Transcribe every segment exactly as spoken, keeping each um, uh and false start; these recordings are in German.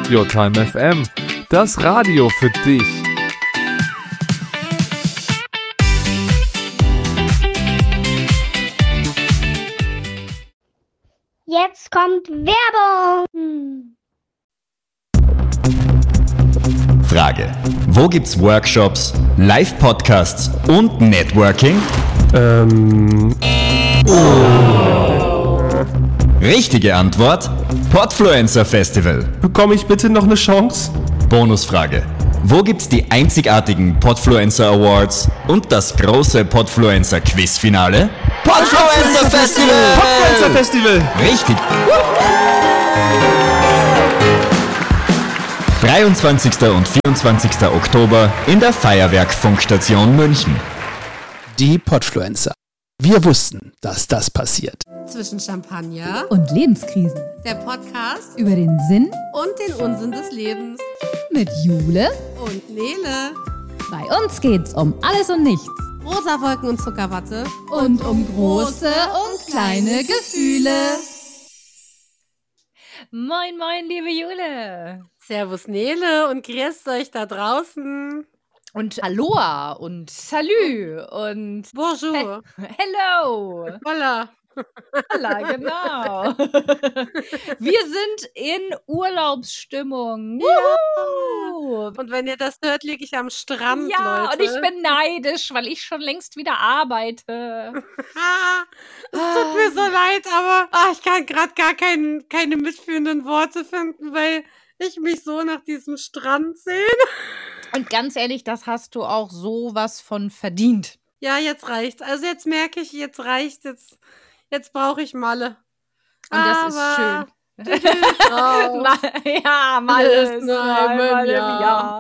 Your Time F M, das Radio für dich. Jetzt kommt Werbung. Frage: Wo gibt's Workshops, Live-Podcasts und Networking? Ähm. Oh. Richtige Antwort: Podfluencer Festival. Bekomme ich bitte noch eine Chance? Bonusfrage: Wo gibt's die einzigartigen Podfluencer Awards und das große Podfluencer Quizfinale? Podfluencer Festival! Podfluencer Festival! Richtig! dreiundzwanzigsten und vierundzwanzigsten Oktober in der Feuerwerk-Funkstation München. Die Podfluencer. Wir wussten, dass das passiert. Zwischen Champagner und Lebenskrisen. Der Podcast über den Sinn und den Unsinn des Lebens. Mit Jule und Nele. Bei uns geht's um alles und nichts. Rosa Wolken und Zuckerwatte. Und um große und kleine Gefühle. Moin, moin, liebe Jule. Servus Nele und grüßt euch da draußen. Und Aloha und Salü und Bonjour. He- Hello. Hola. Hola, genau. Wir sind in Urlaubsstimmung. Ja. Und wenn ihr das hört, liege ich am Strand, ja, Leute. Und ich bin neidisch, weil ich schon längst wieder arbeite. Es tut mir so leid, aber ah, ich kann gerade gar kein, keine mitführenden Worte finden, weil ich mich so nach diesem Strand sehne. Und ganz ehrlich, das hast du auch sowas von verdient. Ja, jetzt reicht's. Also jetzt merke ich, jetzt reicht, jetzt, jetzt brauche ich Malle. Und das aber ist schön. Oh. ja, mal ist nur einmal im Jahr. Jahr.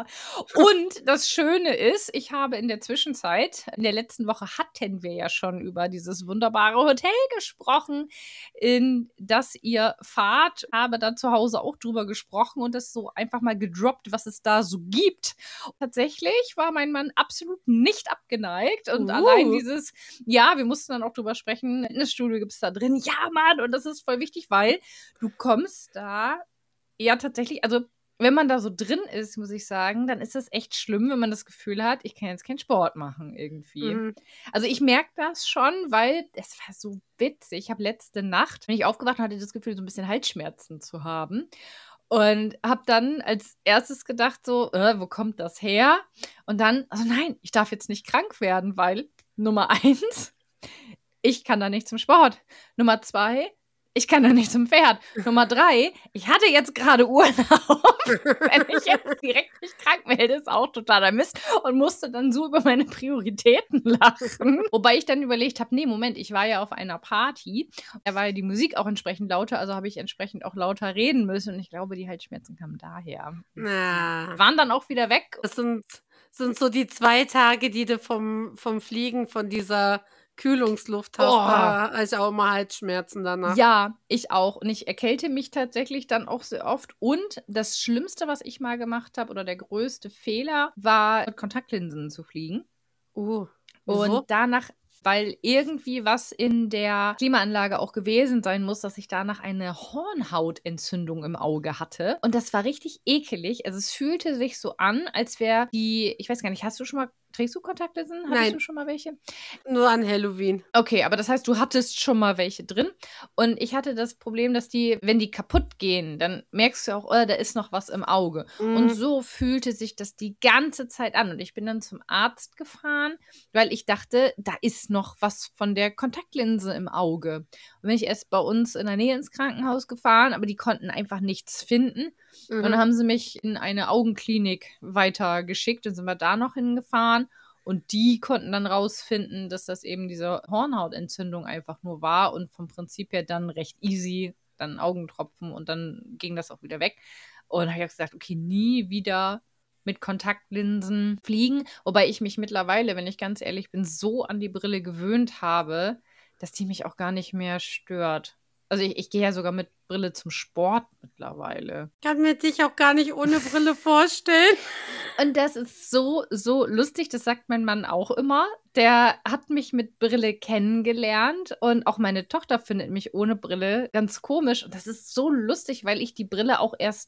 Und das Schöne ist, ich habe in der Zwischenzeit, in der letzten Woche hatten wir ja schon über dieses wunderbare Hotel gesprochen, in das ihr fahrt, habe da zu Hause auch drüber gesprochen und es so einfach mal gedroppt, was es da so gibt. Und tatsächlich war mein Mann absolut nicht abgeneigt und Uh. allein dieses, ja, wir mussten dann auch drüber sprechen, Fitnessstudio gibt es da drin, ja Mann, und das ist voll wichtig, weil du kommst da, ja tatsächlich, also wenn man da so drin ist, muss ich sagen, dann ist das echt schlimm, wenn man das Gefühl hat, ich kann jetzt keinen Sport machen irgendwie. Mhm. Also ich merke das schon, weil es war so witzig. Ich habe letzte Nacht, wenn ich aufgewacht habe, hatte ich das Gefühl, so ein bisschen Halsschmerzen zu haben. Und habe dann als erstes gedacht so, äh, wo kommt das her? Und dann, also nein, ich darf jetzt nicht krank werden, weil Nummer eins, ich kann da nicht zum Sport. Nummer zwei, ich kann da nicht zum Pferd. Nummer drei, ich hatte jetzt gerade Urlaub. Wenn ich jetzt direkt mich krank melde, ist auch totaler Mist. Und musste dann so über meine Prioritäten lachen. Wobei ich dann überlegt habe, nee, Moment, ich war ja auf einer Party. Da war ja die Musik auch entsprechend lauter, also habe ich entsprechend auch lauter reden müssen. Und ich glaube, die Halsschmerzen kamen daher. Na. Waren dann auch wieder weg. Das sind, sind so die zwei Tage, die du vom, vom Fliegen von dieser Kühlungsluft hast. Oh. Da habe ich auch mal Halsschmerzen danach. Ja, ich auch. Und ich erkälte mich tatsächlich dann auch sehr oft. Und das Schlimmste, was ich mal gemacht habe, oder der größte Fehler, war mit Kontaktlinsen zu fliegen. Uh, wieso? Und danach, weil irgendwie was in der Klimaanlage auch gewesen sein muss, dass ich danach eine Hornhautentzündung im Auge hatte. Und das war richtig ekelig. Also es fühlte sich so an, als wäre die, ich weiß gar nicht, hast du schon mal, trägst du Kontaktlinsen? Hattest Nein. du schon mal welche? Nur an Halloween. Okay, aber das heißt, du hattest schon mal welche drin. Und ich hatte das Problem, dass die, wenn die kaputt gehen, dann merkst du auch, oh, da ist noch was im Auge. Mhm. Und so fühlte sich das die ganze Zeit an. Und ich bin dann zum Arzt gefahren, weil ich dachte, da ist noch was von der Kontaktlinse im Auge. Und bin ich erst bei uns in der Nähe ins Krankenhaus gefahren, aber die konnten einfach nichts finden. Mhm. Und dann haben sie mich in eine Augenklinik weitergeschickt und sind wir da noch hingefahren. Und die konnten dann rausfinden, dass das eben diese Hornhautentzündung einfach nur war und vom Prinzip her dann recht easy, dann Augentropfen und dann ging das auch wieder weg. Und dann habe ich auch gesagt, okay, nie wieder mit Kontaktlinsen fliegen. Wobei ich mich mittlerweile, wenn ich ganz ehrlich bin, so an die Brille gewöhnt habe, dass die mich auch gar nicht mehr stört. Also ich, ich gehe ja sogar mit Brille zum Sport mittlerweile. Ich kann mir dich auch gar nicht ohne Brille vorstellen. Und das ist so, so lustig, das sagt mein Mann auch immer. Der hat mich mit Brille kennengelernt und auch meine Tochter findet mich ohne Brille ganz komisch. Und das ist so lustig, weil ich die Brille auch erst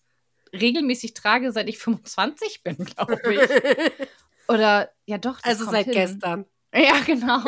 regelmäßig trage, seit ich fünfundzwanzig bin, glaube ich. Oder, ja doch. Das Also kommt seit hin. gestern. Ja, genau.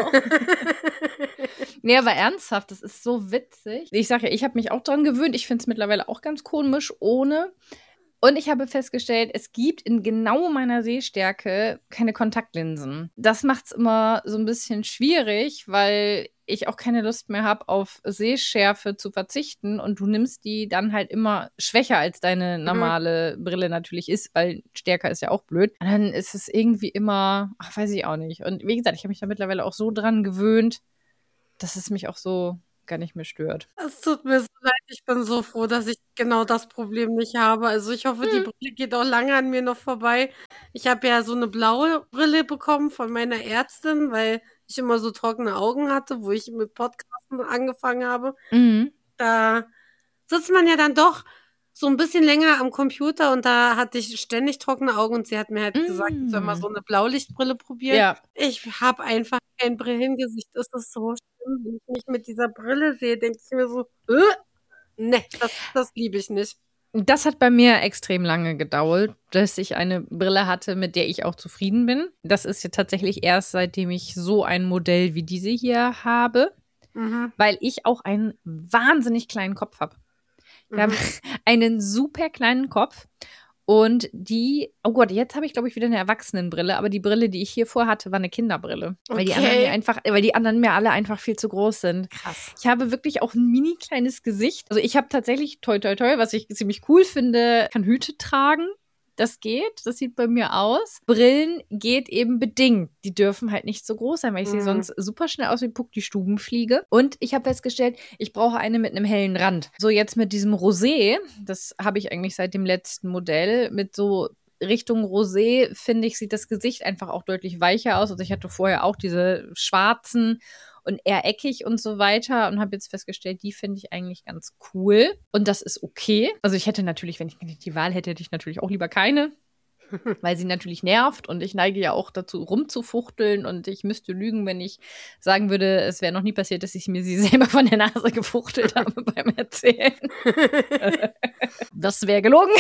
Nee, aber ernsthaft, das ist so witzig. Ich sage ja, ich habe mich auch dran gewöhnt. Ich finde es mittlerweile auch ganz komisch, ohne. Und ich habe festgestellt, es gibt in genau meiner Sehstärke keine Kontaktlinsen. Das macht es immer so ein bisschen schwierig, weil ich auch keine Lust mehr habe, auf Sehschärfe zu verzichten. Und du nimmst die dann halt immer schwächer, als deine normale mhm. Brille natürlich ist, weil stärker ist ja auch blöd. Und dann ist es irgendwie immer, ach, weiß ich auch nicht. Und wie gesagt, ich habe mich da mittlerweile auch so dran gewöhnt, dass es mich auch so gar nicht mehr stört. Es tut mir so leid, ich bin so froh, dass ich genau das Problem nicht habe. Also ich hoffe, hm. die Brille geht auch lange an mir noch vorbei. Ich habe ja so eine blaue Brille bekommen von meiner Ärztin, weil ich immer so trockene Augen hatte, wo ich mit Podcasten angefangen habe. Mhm. Da sitzt man ja dann doch so ein bisschen länger am Computer und da hatte ich ständig trockene Augen und sie hat mir halt mm. gesagt, ich soll mal so eine Blaulichtbrille probieren. Ja. Ich habe einfach kein Brillengesicht. Das ist so schlimm, wenn ich mich mit dieser Brille sehe, denke ich mir so, äh, ne, das, das liebe ich nicht. Das hat bei mir extrem lange gedauert, dass ich eine Brille hatte, mit der ich auch zufrieden bin. Das ist ja tatsächlich erst, seitdem ich so ein Modell wie diese hier habe, Mhm. weil ich auch einen wahnsinnig kleinen Kopf habe. Ich Mhm. habe einen super kleinen Kopf und die, oh Gott, jetzt habe ich, glaube ich, wieder eine Erwachsenenbrille, aber die Brille, die ich hier vor hatte, war eine Kinderbrille. Weil die anderen Okay. mir einfach, weil die anderen mir alle einfach viel zu groß sind. Krass. Ich habe wirklich auch ein mini kleines Gesicht. Also ich habe tatsächlich, toi toi toi, was ich ziemlich cool finde, kann Hüte tragen. Das geht, das sieht bei mir aus. Brillen geht eben bedingt. Die dürfen halt nicht so groß sein, weil ich Mhm. sehe sonst super schnell aus wie Puck die Stubenfliege. Und ich habe festgestellt, ich brauche eine mit einem hellen Rand. So jetzt mit diesem Rosé, das habe ich eigentlich seit dem letzten Modell, mit so Richtung Rosé, finde ich, sieht das Gesicht einfach auch deutlich weicher aus. Also ich hatte vorher auch diese schwarzen und eher eckig und so weiter und habe jetzt festgestellt, die finde ich eigentlich ganz cool und das ist okay. Also ich hätte natürlich, wenn ich die Wahl hätte, hätte ich natürlich auch lieber keine, weil sie natürlich nervt und ich neige ja auch dazu, rumzufuchteln und ich müsste lügen, wenn ich sagen würde, es wäre noch nie passiert, dass ich mir sie selber von der Nase gefuchtelt habe beim Erzählen. Das wäre gelogen.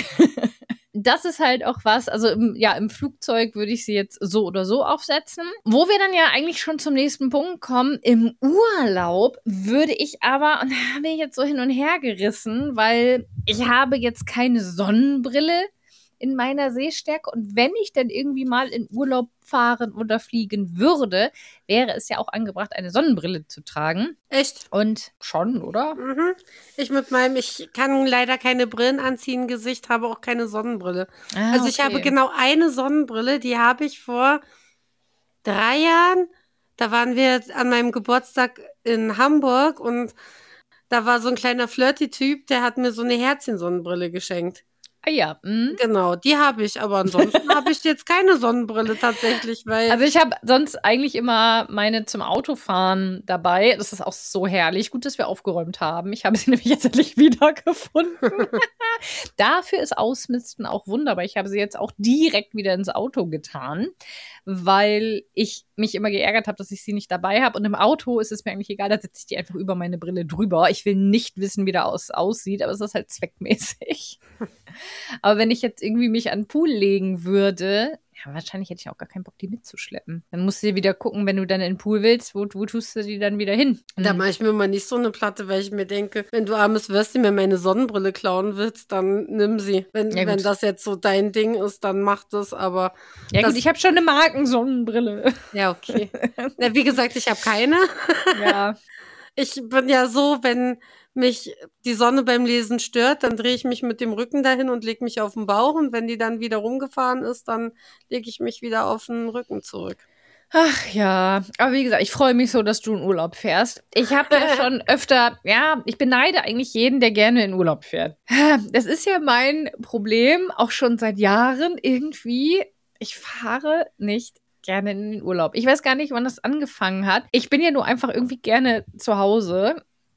Das ist halt auch was, also im, ja, im Flugzeug würde ich sie jetzt so oder so aufsetzen. Wo wir dann ja eigentlich schon zum nächsten Punkt kommen, im Urlaub würde ich aber, und da bin ich jetzt so hin und her gerissen, weil ich habe jetzt keine Sonnenbrille in meiner Sehstärke und wenn ich dann irgendwie mal in Urlaub fahren oder fliegen würde, wäre es ja auch angebracht, eine Sonnenbrille zu tragen. Echt? Und schon, oder? Mhm. Ich mit meinem, ich kann leider keine Brillen anziehen, Gesicht, habe auch keine Sonnenbrille. Ah, Also ich okay. habe genau eine Sonnenbrille, die habe ich vor drei Jahren, da waren wir an meinem Geburtstag in Hamburg und da war so ein kleiner Flirty-Typ, der hat mir so eine Herzchen-Sonnenbrille geschenkt. Ah ja, mhm. Genau, die habe ich, aber ansonsten habe ich jetzt keine Sonnenbrille tatsächlich, weil Also ich habe sonst eigentlich immer meine zum Autofahren dabei. Das ist auch so herrlich. Gut, dass wir aufgeräumt haben. Ich habe sie nämlich jetzt endlich wiedergefunden. Dafür ist Ausmisten auch wunderbar. Ich habe sie jetzt auch direkt wieder ins Auto getan, weil ich mich immer geärgert habe, dass ich sie nicht dabei habe. Und im Auto ist es mir eigentlich egal, da setze ich die einfach über meine Brille drüber. Ich will nicht wissen, wie der aus aussieht, aber es ist halt zweckmäßig. Aber wenn ich jetzt irgendwie mich an den Pool legen würde, ja, wahrscheinlich hätte ich auch gar keinen Bock, die mitzuschleppen. Dann musst du wieder gucken, wenn du dann in den Pool willst, wo, wo tust du die dann wieder hin? da mache ich mir mal nicht so eine Platte, weil ich mir denke, wenn du armes Würstchen mir meine Sonnenbrille klauen willst, dann nimm sie. Wenn, Ja, wenn gut. das jetzt so dein Ding ist, dann mach das, aber Ja das, gut, ich habe schon eine Markensonnenbrille. ja, okay. Na, wie gesagt, ich habe keine. Ja. Ich bin ja so, wenn mich die Sonne beim Lesen stört, dann drehe ich mich mit dem Rücken dahin und lege mich auf den Bauch und wenn die dann wieder rumgefahren ist, dann lege ich mich wieder auf den Rücken zurück. Ach ja, aber wie gesagt, ich freue mich so, dass du in Urlaub fährst. Ich habe ja schon öfter, ja, ich beneide eigentlich jeden, der gerne in Urlaub fährt. Das ist ja mein Problem, auch schon seit Jahren irgendwie. Ich fahre nicht gerne in den Urlaub. Ich weiß gar nicht, wann das angefangen hat. Ich bin ja nur einfach irgendwie gerne zu Hause.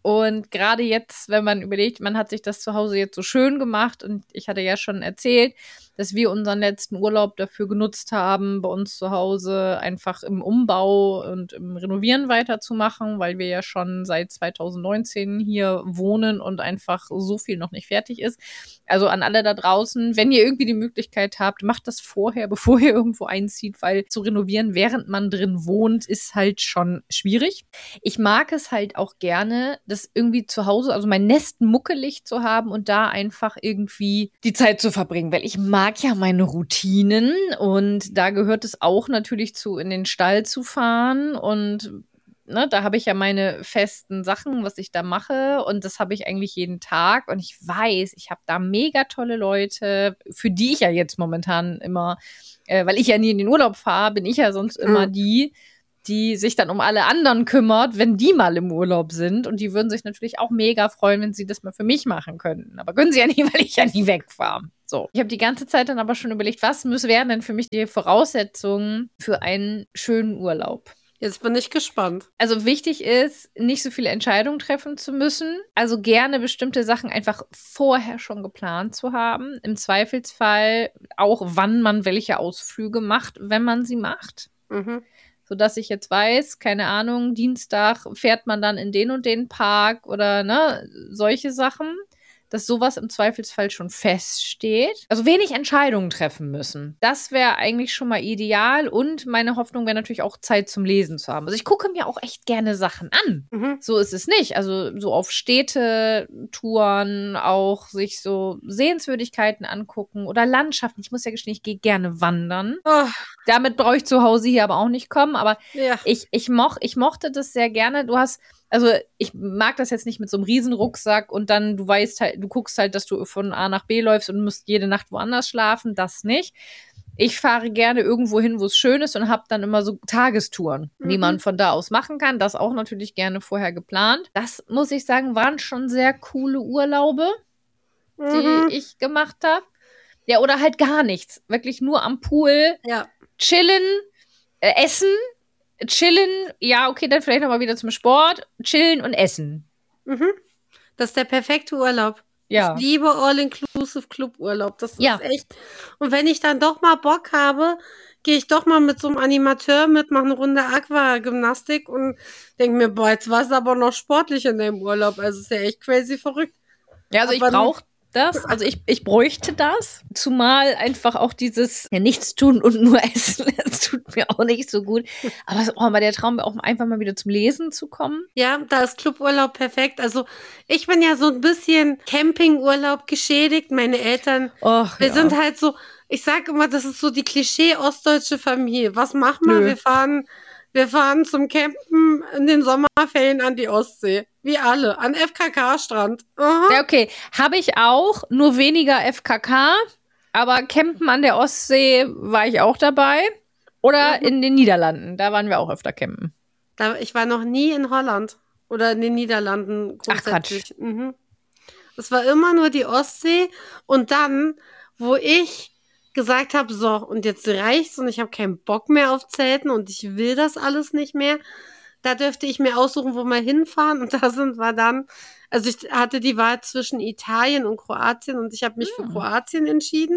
Und gerade jetzt, wenn man überlegt, man hat sich das zu Hause jetzt so schön gemacht und ich hatte ja schon erzählt, dass wir unseren letzten Urlaub dafür genutzt haben, bei uns zu Hause einfach im Umbau und im Renovieren weiterzumachen, weil wir ja schon seit zwanzig neunzehn hier wohnen und einfach so viel noch nicht fertig ist. Also an alle da draußen, wenn ihr irgendwie die Möglichkeit habt, macht das vorher, bevor ihr irgendwo einzieht, weil zu renovieren, während man drin wohnt, ist halt schon schwierig. Ich mag es halt auch gerne, das irgendwie zu Hause, also mein Nest muckelig zu haben und da einfach irgendwie die Zeit zu verbringen, weil ich mag ja meine Routinen und da gehört es auch natürlich zu, in den Stall zu fahren und ne, da habe ich ja meine festen Sachen, was ich da mache und das habe ich eigentlich jeden Tag und ich weiß, ich habe da mega tolle Leute, für die ich ja jetzt momentan immer, äh, weil ich ja nie in den Urlaub fahre, bin ich ja sonst immer die, die sich dann um alle anderen kümmert, wenn die mal im Urlaub sind. Und die würden sich natürlich auch mega freuen, wenn sie das mal für mich machen könnten. Aber können sie ja nicht, weil ich ja nie wegfahre. So. Ich habe die ganze Zeit dann aber schon überlegt, was müssen wären denn für mich die Voraussetzungen für einen schönen Urlaub? Jetzt bin ich gespannt. Also wichtig ist, nicht so viele Entscheidungen treffen zu müssen. Also gerne bestimmte Sachen einfach vorher schon geplant zu haben. Im Zweifelsfall auch, wann man welche Ausflüge macht, wenn man sie macht. Mhm. Sodass ich jetzt weiß, keine Ahnung, Dienstag fährt man dann in den und den Park oder ne, solche Sachen, dass sowas im Zweifelsfall schon feststeht. Also wenig Entscheidungen treffen müssen. Das wäre eigentlich schon mal ideal und meine Hoffnung wäre natürlich auch Zeit zum Lesen zu haben. Also ich gucke mir auch echt gerne Sachen an. Mhm. So ist es nicht. Also so auf Städtetouren auch sich so Sehenswürdigkeiten angucken oder Landschaften. Ich muss ja gestehen, ich gehe gerne wandern. Oh. Damit brauche ich zu Hause hier aber auch nicht kommen. Aber ja. ich, ich, moch, ich mochte das sehr gerne. Du hast Also ich mag das jetzt nicht mit so einem riesen Rucksack und dann du weißt halt, du guckst halt, dass du von A nach B läufst und musst jede Nacht woanders schlafen, das nicht. Ich fahre gerne irgendwo hin, wo es schön ist und habe dann immer so Tagestouren, mhm. die man von da aus machen kann. Das auch natürlich gerne vorher geplant. Das, muss ich sagen, waren schon sehr coole Urlaube, mhm. die ich gemacht habe. Ja, oder halt gar nichts. Wirklich nur am Pool, ja. chillen, äh, essen, chillen, ja, okay, dann vielleicht nochmal wieder zum Sport, chillen und essen. Mhm. Das ist der perfekte Urlaub. Ja. Ich liebe All-Inclusive Club-Urlaub. Das ist ja. echt. Und wenn ich dann doch mal Bock habe, gehe ich doch mal mit so einem Animateur mit, mache eine Runde Aquagymnastik und denke mir, boah, jetzt war es aber noch sportlich in deinem Urlaub. Also ist ja echt crazy verrückt. Ja, also aber ich brauche das, also ich, ich bräuchte das, zumal einfach auch dieses ja, nichts tun und nur essen, das tut mir auch nicht so gut, aber es, oh, der Traum auch einfach mal wieder zum Lesen zu kommen. Ja, da ist Cluburlaub perfekt, also ich bin ja so ein bisschen Campingurlaub geschädigt, meine Eltern, Och, wir ja. sind halt so, ich sag immer, das ist so die Klischee-ostdeutsche Familie, was machen wir? Nö. Wir fahren Wir fahren zum Campen in den Sommerferien an die Ostsee. Wie alle. An F K K-Strand. Ja, okay. Habe ich auch. Nur weniger F K K. Aber Campen an der Ostsee war ich auch dabei. Oder mhm. in den Niederlanden. Da waren wir auch öfter campen. Da, ich war noch nie in Holland. Oder in den Niederlanden grundsätzlich. Ach, Quatsch. Mhm. Es war immer nur die Ostsee. Und dann, wo ich gesagt habe, so, und jetzt reicht's und ich habe keinen Bock mehr auf Zelten und ich will das alles nicht mehr. Da dürfte ich mir aussuchen, wo wir hinfahren und da sind wir dann, also ich hatte die Wahl zwischen Italien und Kroatien und ich habe mich hm. für Kroatien entschieden.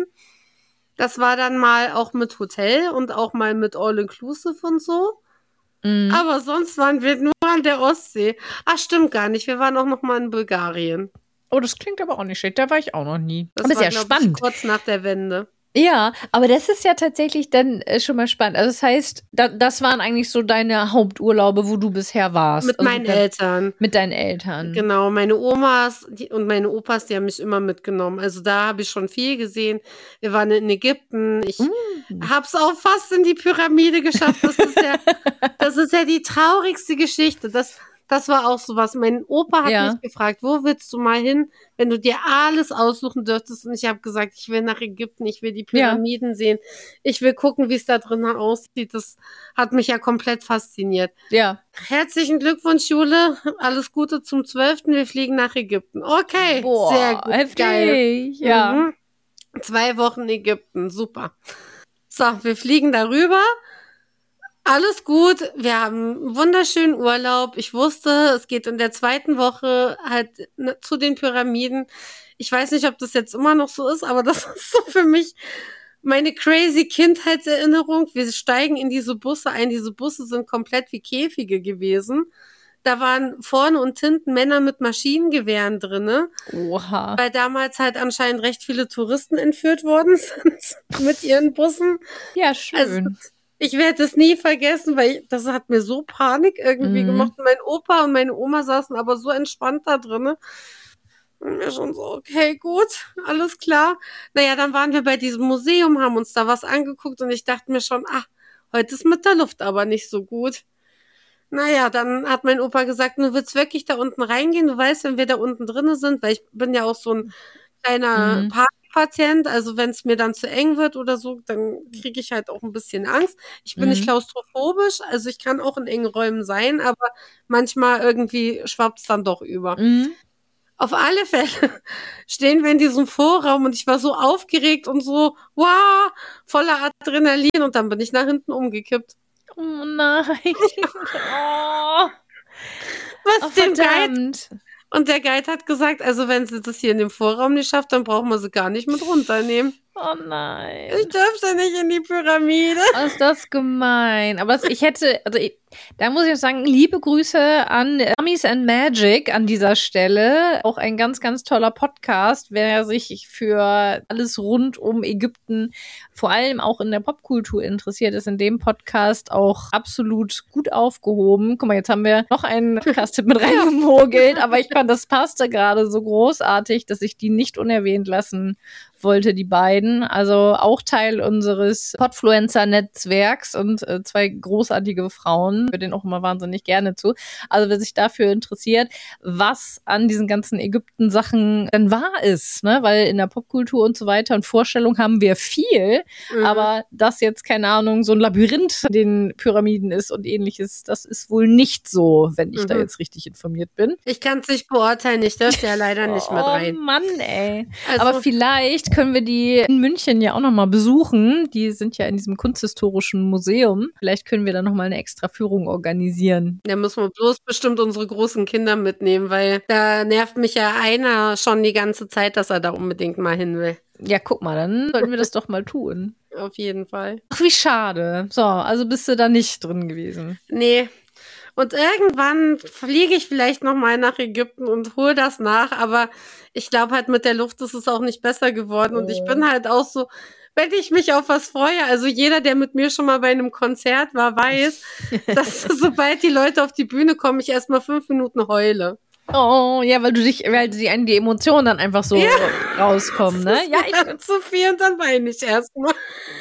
Das war dann mal auch mit Hotel und auch mal mit All-Inclusive und so. Mhm. Aber sonst waren wir nur an der Ostsee. Ach, stimmt gar nicht. Wir waren auch noch mal in Bulgarien. Oh, das klingt aber auch nicht schlecht. Da war ich auch noch nie. Das aber war, ist ja spannend. Ich, kurz nach der Wende. Ja, aber das ist ja tatsächlich dann äh, schon mal spannend. Also das heißt, da, das waren eigentlich so deine Haupturlaube, wo du bisher warst. Mit also meinen mit, Eltern. Mit deinen Eltern. Genau, meine Omas die, und meine Opas, die haben mich immer mitgenommen. Also da habe ich schon viel gesehen. Wir waren in Ägypten. Ich mm. habe es auch fast in die Pyramide geschafft. Das ist ja, das ist ja die traurigste Geschichte. Das Das war auch sowas. Mein Opa hat ja. mich gefragt, wo willst du mal hin, wenn du dir alles aussuchen dürftest? Und ich habe gesagt, ich will nach Ägypten, ich will die Pyramiden ja. sehen. Ich will gucken, wie es da drin aussieht. Das hat mich ja komplett fasziniert. Ja. Herzlichen Glückwunsch, Jule. Alles Gute zum zwölften Wir fliegen nach Ägypten. Okay, Boah, sehr gut. Heftig. Geil. Ja. Mhm. Zwei Wochen Ägypten, super. So, wir fliegen darüber. Alles gut. Wir haben einen wunderschönen Urlaub. Ich wusste, es geht in der zweiten Woche halt ne, zu den Pyramiden. Ich weiß nicht, ob das jetzt immer noch so ist, aber das ist so für mich meine crazy Kindheitserinnerung. Wir steigen in diese Busse ein. Diese Busse sind komplett wie Käfige gewesen. Da waren vorne und hinten Männer mit Maschinengewehren drinne, Oha. weil damals halt anscheinend recht viele Touristen entführt worden sind mit ihren Bussen. Ja, schön. Also, ich werde es nie vergessen, weil ich, das hat mir so Panik irgendwie Mhm. gemacht. Und mein Opa und meine Oma saßen aber so entspannt da drinne. Und mir schon so, okay, gut, alles klar. Naja, dann waren wir bei diesem Museum, haben uns da was angeguckt und ich dachte mir schon, ah, heute ist mit der Luft aber nicht so gut. Naja, dann hat mein Opa gesagt, du willst wirklich da unten reingehen? Du weißt, wenn wir da unten drinnen sind, weil ich bin ja auch so ein kleiner Mhm. Partypatient, also wenn es mir dann zu eng wird oder so, dann kriege ich halt auch ein bisschen Angst. Ich bin nicht Mhm. klaustrophobisch, also ich kann auch in engen Räumen sein, aber manchmal irgendwie schwappt es dann doch über. Mhm. Auf alle Fälle stehen wir in diesem Vorraum und ich war so aufgeregt und so, wow, voller Adrenalin und dann bin ich nach hinten umgekippt. Oh nein. Oh, Was oh dem Guide verdammt. Und der Guide hat gesagt, also wenn sie das hier in dem Vorraum nicht schafft, dann brauchen wir sie gar nicht mit runternehmen. Oh nein. Ich dürfte nicht in die Pyramide. Oh, ist das gemein. Aber es, ich hätte, also ich, da muss ich auch sagen, liebe Grüße an Mummies and Magic an dieser Stelle. Auch ein ganz, ganz toller Podcast, wer sich für alles rund um Ägypten, vor allem auch in der Popkultur interessiert, ist in dem Podcast auch absolut gut aufgehoben. Guck mal, jetzt haben wir noch einen Podcast-Tipp mit reingemogelt, aber ich fand, das passte gerade so großartig, dass ich die nicht unerwähnt lassen wollte, die beiden. Also auch Teil unseres Podfluencer-Netzwerks und äh, zwei großartige Frauen. Wir den auch immer wahnsinnig gerne zu. Also wer sich dafür interessiert, was an diesen ganzen Ägypten-Sachen denn wahr ist, ne? Weil in der Popkultur und so weiter und Vorstellung haben wir viel, Mhm. aber das jetzt, keine Ahnung, so ein Labyrinth in den Pyramiden ist und ähnliches, das ist wohl nicht so, wenn ich Mhm. da jetzt richtig informiert bin. Ich kann es nicht beurteilen, ich dürfte ja leider nicht mit Oh rein. Mann, ey. Also, Aber vielleicht können wir die in München ja auch noch mal besuchen. Die sind ja in diesem kunsthistorischen Museum. Vielleicht können wir da noch mal eine extra Führung organisieren. da müssen wir bloß bestimmt unsere großen Kinder mitnehmen, weil da nervt mich ja einer schon die ganze Zeit, dass er da unbedingt mal hin will. Ja, guck mal, dann sollten wir das doch mal tun. Auf jeden Fall. Ach, wie schade. So, also bist du da nicht drin gewesen. Nee. Und irgendwann fliege ich vielleicht noch mal nach Ägypten und hole das nach, aber ich glaube halt mit der Luft ist es auch nicht besser geworden und ich bin halt auch so, wenn ich mich auf was freue, also jeder, der mit mir schon mal bei einem Konzert war, weiß, dass sobald die Leute auf die Bühne kommen, ich erst mal fünf Minuten heule. Oh, ja, weil du dich, weil die, die Emotionen dann einfach so Ja. rauskommen, ne? Ja, ich, Dann zu viel und dann weine ich erst mal.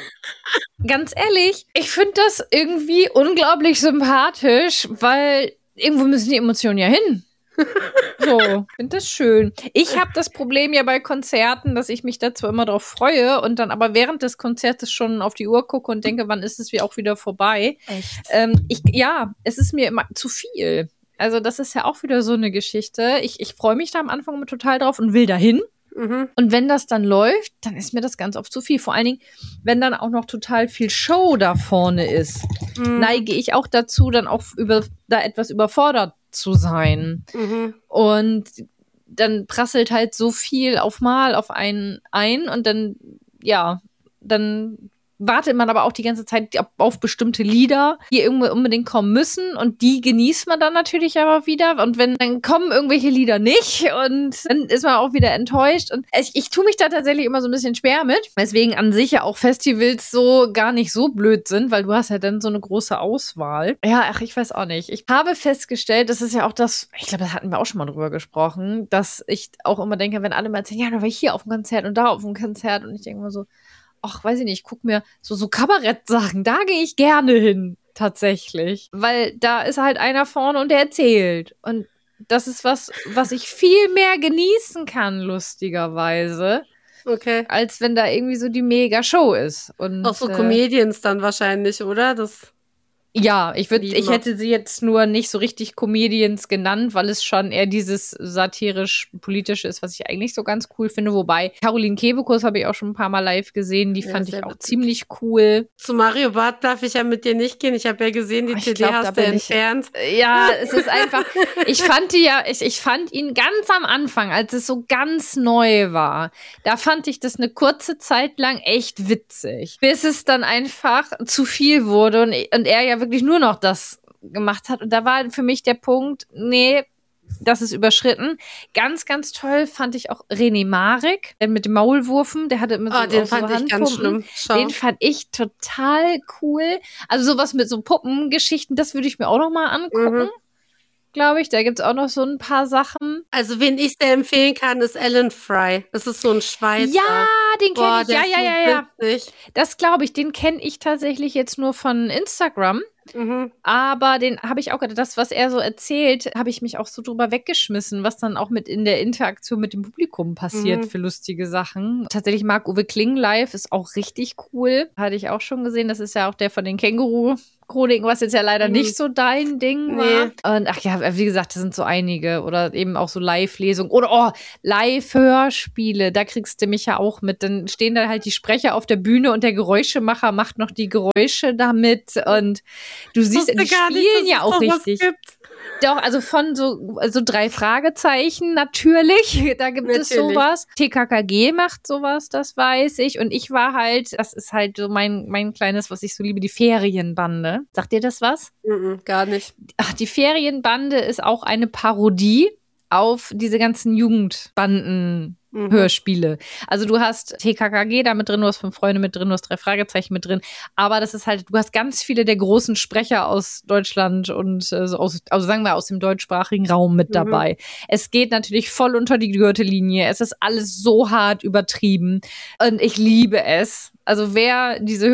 ganz ehrlich, ich finde das irgendwie unglaublich sympathisch, weil irgendwo müssen die Emotionen ja hin. So, finde das schön. Ich habe das Problem ja bei Konzerten, dass ich mich da zwar immer drauf freue und dann aber während des Konzertes schon auf die Uhr gucke und denke, wann ist es wie auch wieder vorbei. Echt? Ähm, ich, ja, es ist mir immer zu viel. Also das ist ja auch wieder so eine Geschichte. Ich, ich freue mich da am Anfang immer total drauf und will dahin. Mhm. Und wenn das dann läuft, dann ist mir das ganz oft zu viel. Vor allen Dingen, wenn dann auch noch total viel Show da vorne ist, Mhm. neige ich auch dazu, dann auch über, da etwas überfordert zu sein. Mhm. Und dann prasselt halt so viel auf mal auf einen ein und dann, ja, dann wartet man aber auch die ganze Zeit auf, auf bestimmte Lieder, die irgendwie unbedingt kommen müssen und die genießt man dann natürlich aber wieder und wenn, dann kommen irgendwelche Lieder nicht und dann ist man auch wieder enttäuscht und ich, ich tue mich da tatsächlich immer so ein bisschen schwer mit, weswegen an sich ja auch Festivals so gar nicht so blöd sind, weil du hast ja dann so eine große Auswahl. Ja, ach, ich weiß auch nicht. Ich habe festgestellt, das ist ja auch das, ich glaube, da hatten wir auch schon mal drüber gesprochen, dass ich auch immer denke, wenn alle mal erzählen, ja, da war ich hier auf dem Konzert und da auf dem Konzert und ich denke immer so, ach, weiß ich nicht, ich guck mir so, so Kabarettsachen, da gehe ich gerne hin, tatsächlich. Weil da ist halt einer vorne und der erzählt. Und das ist was, was ich viel mehr genießen kann, lustigerweise, Okay. als wenn da irgendwie so die Mega-Show ist. Und, Auch so äh, Comedians dann wahrscheinlich, oder? Das Ja, ich würde, Wie ich immer. hätte sie jetzt nur nicht so richtig Comedians genannt, weil es schon eher dieses satirisch-politische ist, was ich eigentlich so ganz cool finde. Wobei, Caroline Kebekus habe ich auch schon ein paar Mal live gesehen, die Ja, fand ich sehr auch witzig. ziemlich cool. Zu Mario Barth darf ich ja mit dir nicht gehen. Ich habe ja gesehen, die Oh, ich C D glaub, da hast du bin ich- entfernt. Ja, es ist einfach, ich fand die ja, ich, ich fand ihn ganz am Anfang, als es so ganz neu war, da fand ich das eine kurze Zeit lang echt witzig. Bis es dann einfach zu viel wurde und, und er ja wirklich nur noch das gemacht hat. Und da war für mich der Punkt, nee, das ist überschritten. Ganz, ganz toll fand ich auch René Marek, der mit dem Maulwurfen, der hatte immer so, Oh, den auch so fand ich ganz Handpumpen. schlimm. Schau. Den fand ich total cool. Also sowas mit so Puppengeschichten, das würde ich mir auch noch mal angucken, Mhm. glaube ich. Da gibt es auch noch so ein paar Sachen. Also, wen ich sehr empfehlen kann, ist Alan Fry. Das ist so ein Schweizer. Ja, den kenne Boah, ich. der Ja, ist ja, so ja, ja. witzig. Das glaube ich. Den kenne ich tatsächlich jetzt nur von Instagram. Mhm. Aber den habe ich auch gedacht, das, was er so erzählt, habe ich mich auch so drüber weggeschmissen, was dann auch mit in der Interaktion mit dem Publikum passiert Mhm. für lustige Sachen. Tatsächlich Marc-Uwe Kling live ist auch richtig cool. Hatte ich auch schon gesehen. Das ist ja auch der von den Känguru-Chroniken, was jetzt ja leider Mhm. nicht so dein Ding war. Und ach ja, wie gesagt, das sind so einige. Oder eben auch so Live-Lesungen. Oder oh, Live-Hörspiele. Da kriegst du mich ja auch mit. Dann stehen da halt die Sprecher auf der Bühne und der Geräuschemacher macht noch die Geräusche damit. Und du siehst, Wusste die gar nicht, spielen dass ja es auch sowas richtig. gibt. Doch, also von so, so drei Fragezeichen natürlich. Da gibt es Natürlich. sowas. T K K G macht sowas, das weiß ich. Und ich war halt, das ist halt so mein, mein kleines, was ich so liebe, die Ferienbande. Sagt dir das was? Mhm, gar nicht. Ach, die Ferienbande ist auch eine Parodie auf diese ganzen Jugendbanden. Mhm. Hörspiele. Also du hast T K K G da mit drin, du hast fünf Freunde mit drin, du hast drei Fragezeichen mit drin, aber das ist halt, du hast ganz viele der großen Sprecher aus Deutschland und äh, so aus, also sagen wir aus dem deutschsprachigen Raum mit Mhm. dabei. Es geht natürlich voll unter die Gürtellinie, es ist alles so hart übertrieben und ich liebe es. Also wer diese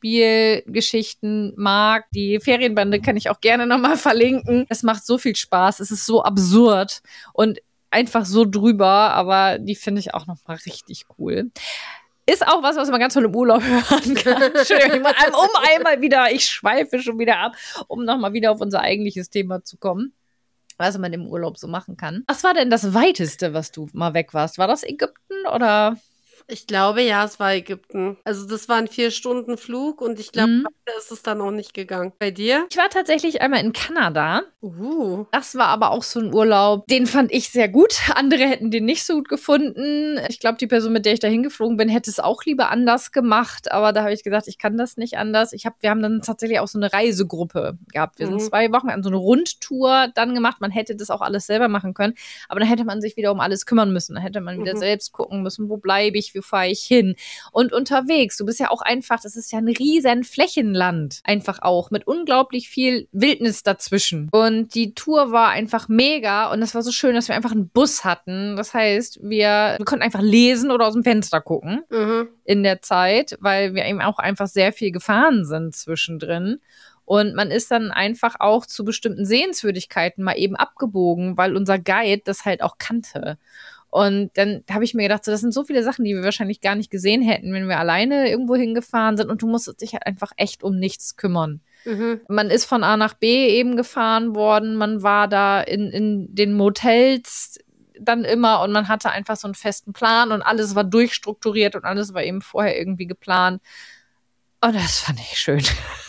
Hörspielgeschichten mag, die Ferienbande kann ich auch gerne nochmal verlinken. Es macht so viel Spaß, es ist so absurd und einfach so drüber, aber die finde ich auch nochmal richtig cool. Ist auch was, was man ganz toll im Urlaub hören kann. Entschuldigung, um einmal wieder, ich schweife schon wieder ab, um nochmal wieder auf unser eigentliches Thema zu kommen, was man im Urlaub so machen kann. Was war denn das Weiteste, was du mal weg warst? War das Ägypten oder? Ich glaube, ja, es war Ägypten. Also das war ein vier Stunden Flug und ich glaube, Mhm. weiter ist es dann auch nicht gegangen. Bei dir? Ich war tatsächlich einmal in Kanada. Uh. Das war aber auch so ein Urlaub, den fand ich sehr gut. Andere hätten den nicht so gut gefunden. Ich glaube, die Person, mit der ich da hingeflogen bin, hätte es auch lieber anders gemacht. Aber da habe ich gesagt, ich kann das nicht anders. Ich hab, wir haben dann tatsächlich auch so eine Reisegruppe gehabt. Wir Mhm. sind zwei Wochen an so eine Rundtour dann gemacht. Man hätte das auch alles selber machen können. Aber dann hätte man sich wieder um alles kümmern müssen. Dann hätte man wieder Mhm. selbst gucken müssen, wo bleibe ich, wo fahre ich hin. Und unterwegs, du bist ja auch einfach, das ist ja ein riesen Flächenland. Einfach auch mit unglaublich viel Wildnis dazwischen. Und die Tour war einfach mega und es war so schön, dass wir einfach einen Bus hatten. Das heißt, wir, wir konnten einfach lesen oder aus dem Fenster gucken Mhm. in der Zeit, weil wir eben auch einfach sehr viel gefahren sind zwischendrin. Und man ist dann einfach auch zu bestimmten Sehenswürdigkeiten mal eben abgebogen, weil unser Guide das halt auch kannte. Und dann habe ich mir gedacht, so, das sind so viele Sachen, die wir wahrscheinlich gar nicht gesehen hätten, wenn wir alleine irgendwo hingefahren sind. Und du musstest dich halt einfach echt um nichts kümmern. Mhm. Man ist von A nach B eben gefahren worden. Man war da in, in den Motels dann immer und man hatte einfach so einen festen Plan und alles war durchstrukturiert und alles war eben vorher irgendwie geplant. Und das fand ich schön.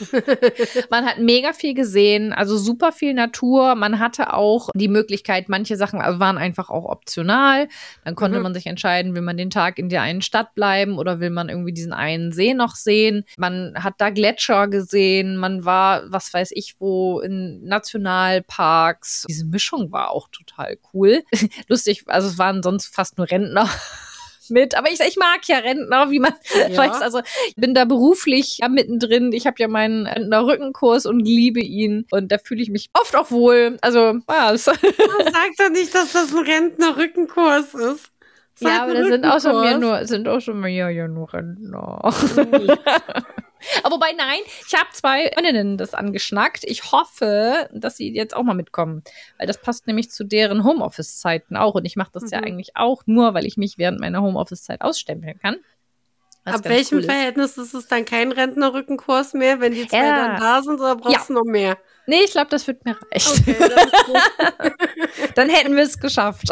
Man hat mega viel gesehen, also super viel Natur. Man hatte auch die Möglichkeit, manche Sachen also waren einfach auch optional. Dann konnte Mhm. man sich entscheiden, will man den Tag in der einen Stadt bleiben oder will man irgendwie diesen einen See noch sehen. Man hat da Gletscher gesehen, man war, was weiß ich wo, in Nationalparks. Diese Mischung war auch total cool. Lustig, also es waren sonst fast nur Rentner mit, aber ich, ich mag ja Rentner, wie man Ja. weiß, also ich bin da beruflich ja mittendrin, ich habe ja meinen Rentner-Rückenkurs und liebe ihn und da fühle ich mich oft auch wohl, also was. Sag doch nicht, dass das ein Rentner-Rückenkurs ist. Sag Ja, aber ein da sind auch schon mir Rückenkurs. nur, sind auch schon mir ja nur Rentner. Aber wobei, nein, ich habe zwei Freundinnen das angeschnackt. Ich hoffe, dass sie jetzt auch mal mitkommen. Weil das passt nämlich zu deren Homeoffice-Zeiten auch. Und ich mache das ja Mhm. eigentlich auch nur, weil ich mich während meiner Homeoffice-Zeit ausstempeln kann. Was Ab ganz welchem cool ist. Verhältnis ist es dann kein Rentnerrückenkurs mehr, wenn die zwei Ja. dann da sind, oder brauchst du noch mehr? Nee, ich glaube, das wird mir reichen. Okay, das ist gut. Dann hätten wir es geschafft.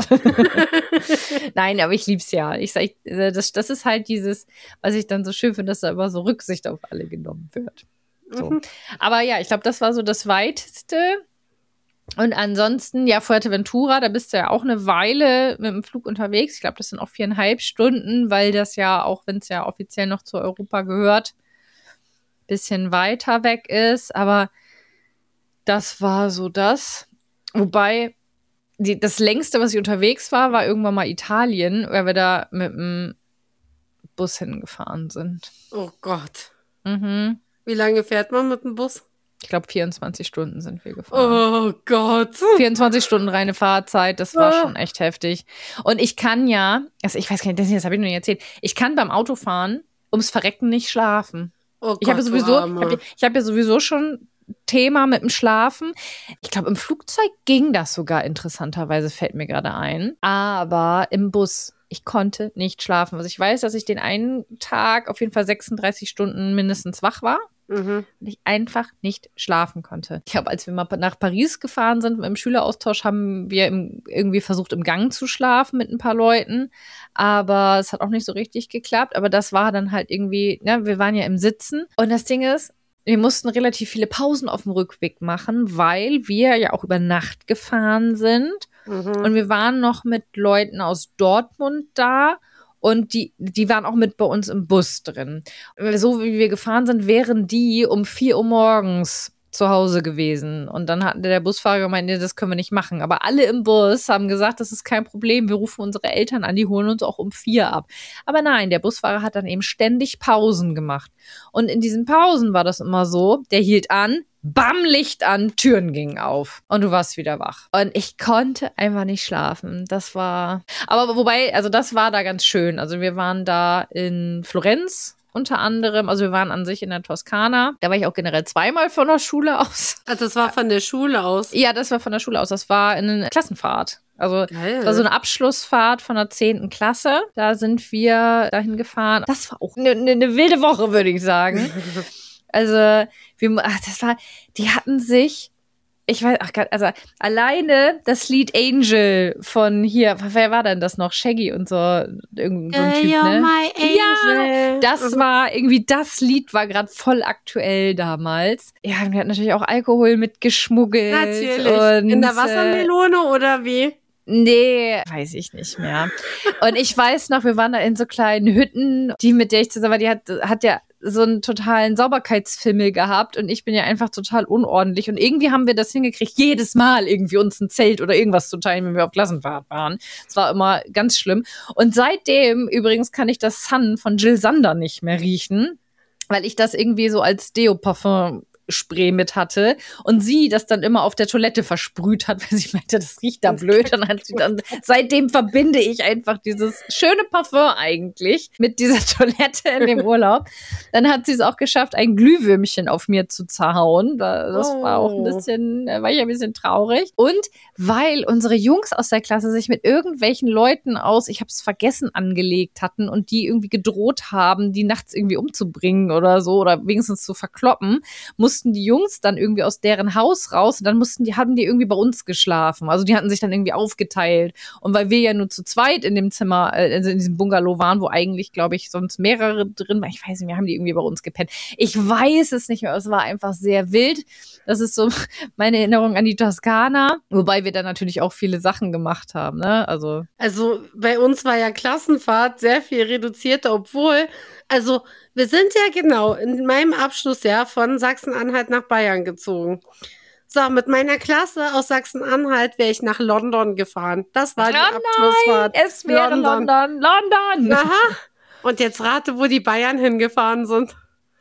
Nein, aber ich lieb's ja. Ich sag, das, das ist halt dieses, was ich dann so schön finde, dass da immer so Rücksicht auf alle genommen wird. So. Mhm. Aber ja, ich glaube, das war so das Weiteste. Und ansonsten, ja, Fuerteventura, da bist du ja auch eine Weile mit dem Flug unterwegs. Ich glaube, das sind auch viereinhalb Stunden, weil das ja, auch wenn es ja offiziell noch zu Europa gehört, ein bisschen weiter weg ist. Aber das war so das. Wobei, die, das längste, was ich unterwegs war, war irgendwann mal Italien, weil wir da mit dem Bus hingefahren sind. Oh Gott. Mhm. Wie lange fährt man mit dem Bus? Ich glaube, vierundzwanzig Stunden sind wir gefahren. Oh Gott. vierundzwanzig Stunden reine Fahrzeit, das war schon echt heftig. Und ich kann ja, also ich weiß gar nicht, das, das habe ich noch nicht erzählt, ich kann beim Autofahren ums Verrecken nicht schlafen. Oh Ich habe Gott, sowieso, du ich Arme. habe ich hab ja sowieso schon Thema mit dem Schlafen. Ich glaube, im Flugzeug ging das sogar interessanterweise, fällt mir gerade ein. Aber im Bus, ich konnte nicht schlafen. Also ich weiß, dass ich den einen Tag auf jeden Fall sechsunddreißig Stunden mindestens wach war. Mhm. Und ich einfach nicht schlafen konnte. Ich glaube, als wir mal nach Paris gefahren sind im Schüleraustausch, haben wir im, irgendwie versucht, im Gang zu schlafen mit ein paar Leuten. Aber es hat auch nicht so richtig geklappt. Aber das war dann halt irgendwie, ne, wir waren ja im Sitzen. Und das Ding ist, wir mussten relativ viele Pausen auf dem Rückweg machen, weil wir ja auch über Nacht gefahren sind. Mhm. Und wir waren noch mit Leuten aus Dortmund da. Und die, die waren auch mit bei uns im Bus drin. So wie wir gefahren sind, wären die um vier Uhr morgens zu Hause gewesen. Und dann hat der Busfahrer gemeint, nee, das können wir nicht machen. Aber alle im Bus haben gesagt, das ist kein Problem. Wir rufen unsere Eltern an, die holen uns auch um vier ab. Aber nein, der Busfahrer hat dann eben ständig Pausen gemacht. Und in diesen Pausen war das immer so, der hielt an, bam, Licht an, Türen gingen auf. Und du warst wieder wach. Und ich konnte einfach nicht schlafen. Das war, aber wobei, also das war da ganz schön. Also wir waren da in Florenz unter anderem, also wir waren an sich in der Toskana. Da war ich auch generell zweimal von der Schule aus. Ach, das war von der Schule aus. Ja, das war von der Schule aus. Das war eine Klassenfahrt. Also Geil. das war so eine Abschlussfahrt von der zehnten Klasse. Da sind wir dahin gefahren. Das war auch eine, eine, eine wilde Woche, würde ich sagen. Also, wir, ach, das war, die hatten sich, ich weiß, ach Gott, also alleine das Lied Angel von hier, wer war denn das noch? Shaggy und so, irgend so ein Typ, You're ne? my angel. Das war irgendwie, das Lied war gerade voll aktuell damals. Ja, wir hatten natürlich auch Alkohol mitgeschmuggelt. Natürlich. Und, In der äh, Wassermelone oder wie? Nee, weiß ich nicht mehr. Und ich weiß noch, wir waren da in so kleinen Hütten, die, mit der ich zusammen war, die hat, hat ja so einen totalen Sauberkeitsfimmel gehabt und ich bin ja einfach total unordentlich und irgendwie haben wir das hingekriegt, jedes Mal irgendwie uns ein Zelt oder irgendwas zu teilen, wenn wir auf Klassenfahrt waren. Es war immer ganz schlimm. Und seitdem, übrigens, kann ich das Sun von Jill Sander nicht mehr riechen, weil ich das irgendwie so als Deo-Parfum Spray mit hatte und sie das dann immer auf der Toilette versprüht hat, weil sie meinte, das riecht da blöd. Und hat sie dann, seitdem verbinde ich einfach dieses schöne Parfum eigentlich mit dieser Toilette in dem Urlaub. Dann hat sie es auch geschafft, ein Glühwürmchen auf mir zu zerhauen. Das war auch ein bisschen, da war ich ein bisschen traurig. Und weil unsere Jungs aus der Klasse sich mit irgendwelchen Leuten aus, ich habe es vergessen, angelegt hatten und die irgendwie gedroht haben, die nachts irgendwie umzubringen oder so oder wenigstens zu verkloppen, mussten die Jungs dann irgendwie aus deren Haus raus und dann mussten die, haben die irgendwie bei uns geschlafen. Also die hatten sich dann irgendwie aufgeteilt. Und weil wir ja nur zu zweit in dem Zimmer, also in diesem Bungalow waren, wo eigentlich, glaube ich, sonst mehrere drin waren, ich weiß nicht mehr, haben die irgendwie bei uns gepennt. Ich weiß es nicht mehr, es war einfach sehr wild. Das ist so meine Erinnerung an die Toskana, wobei wir dann natürlich auch viele Sachen gemacht haben, ne? Also, Also bei uns war ja Klassenfahrt sehr viel reduzierter, obwohl, also wir sind ja genau in meinem Abschlussjahr von Sachsen-Anhalt nach Bayern gezogen. So, mit meiner Klasse aus Sachsen-Anhalt wäre ich nach London gefahren. Das war die oh Abschlussfahrt. nein, es wäre London. London! Aha. Und jetzt rate, wo die Bayern hingefahren sind.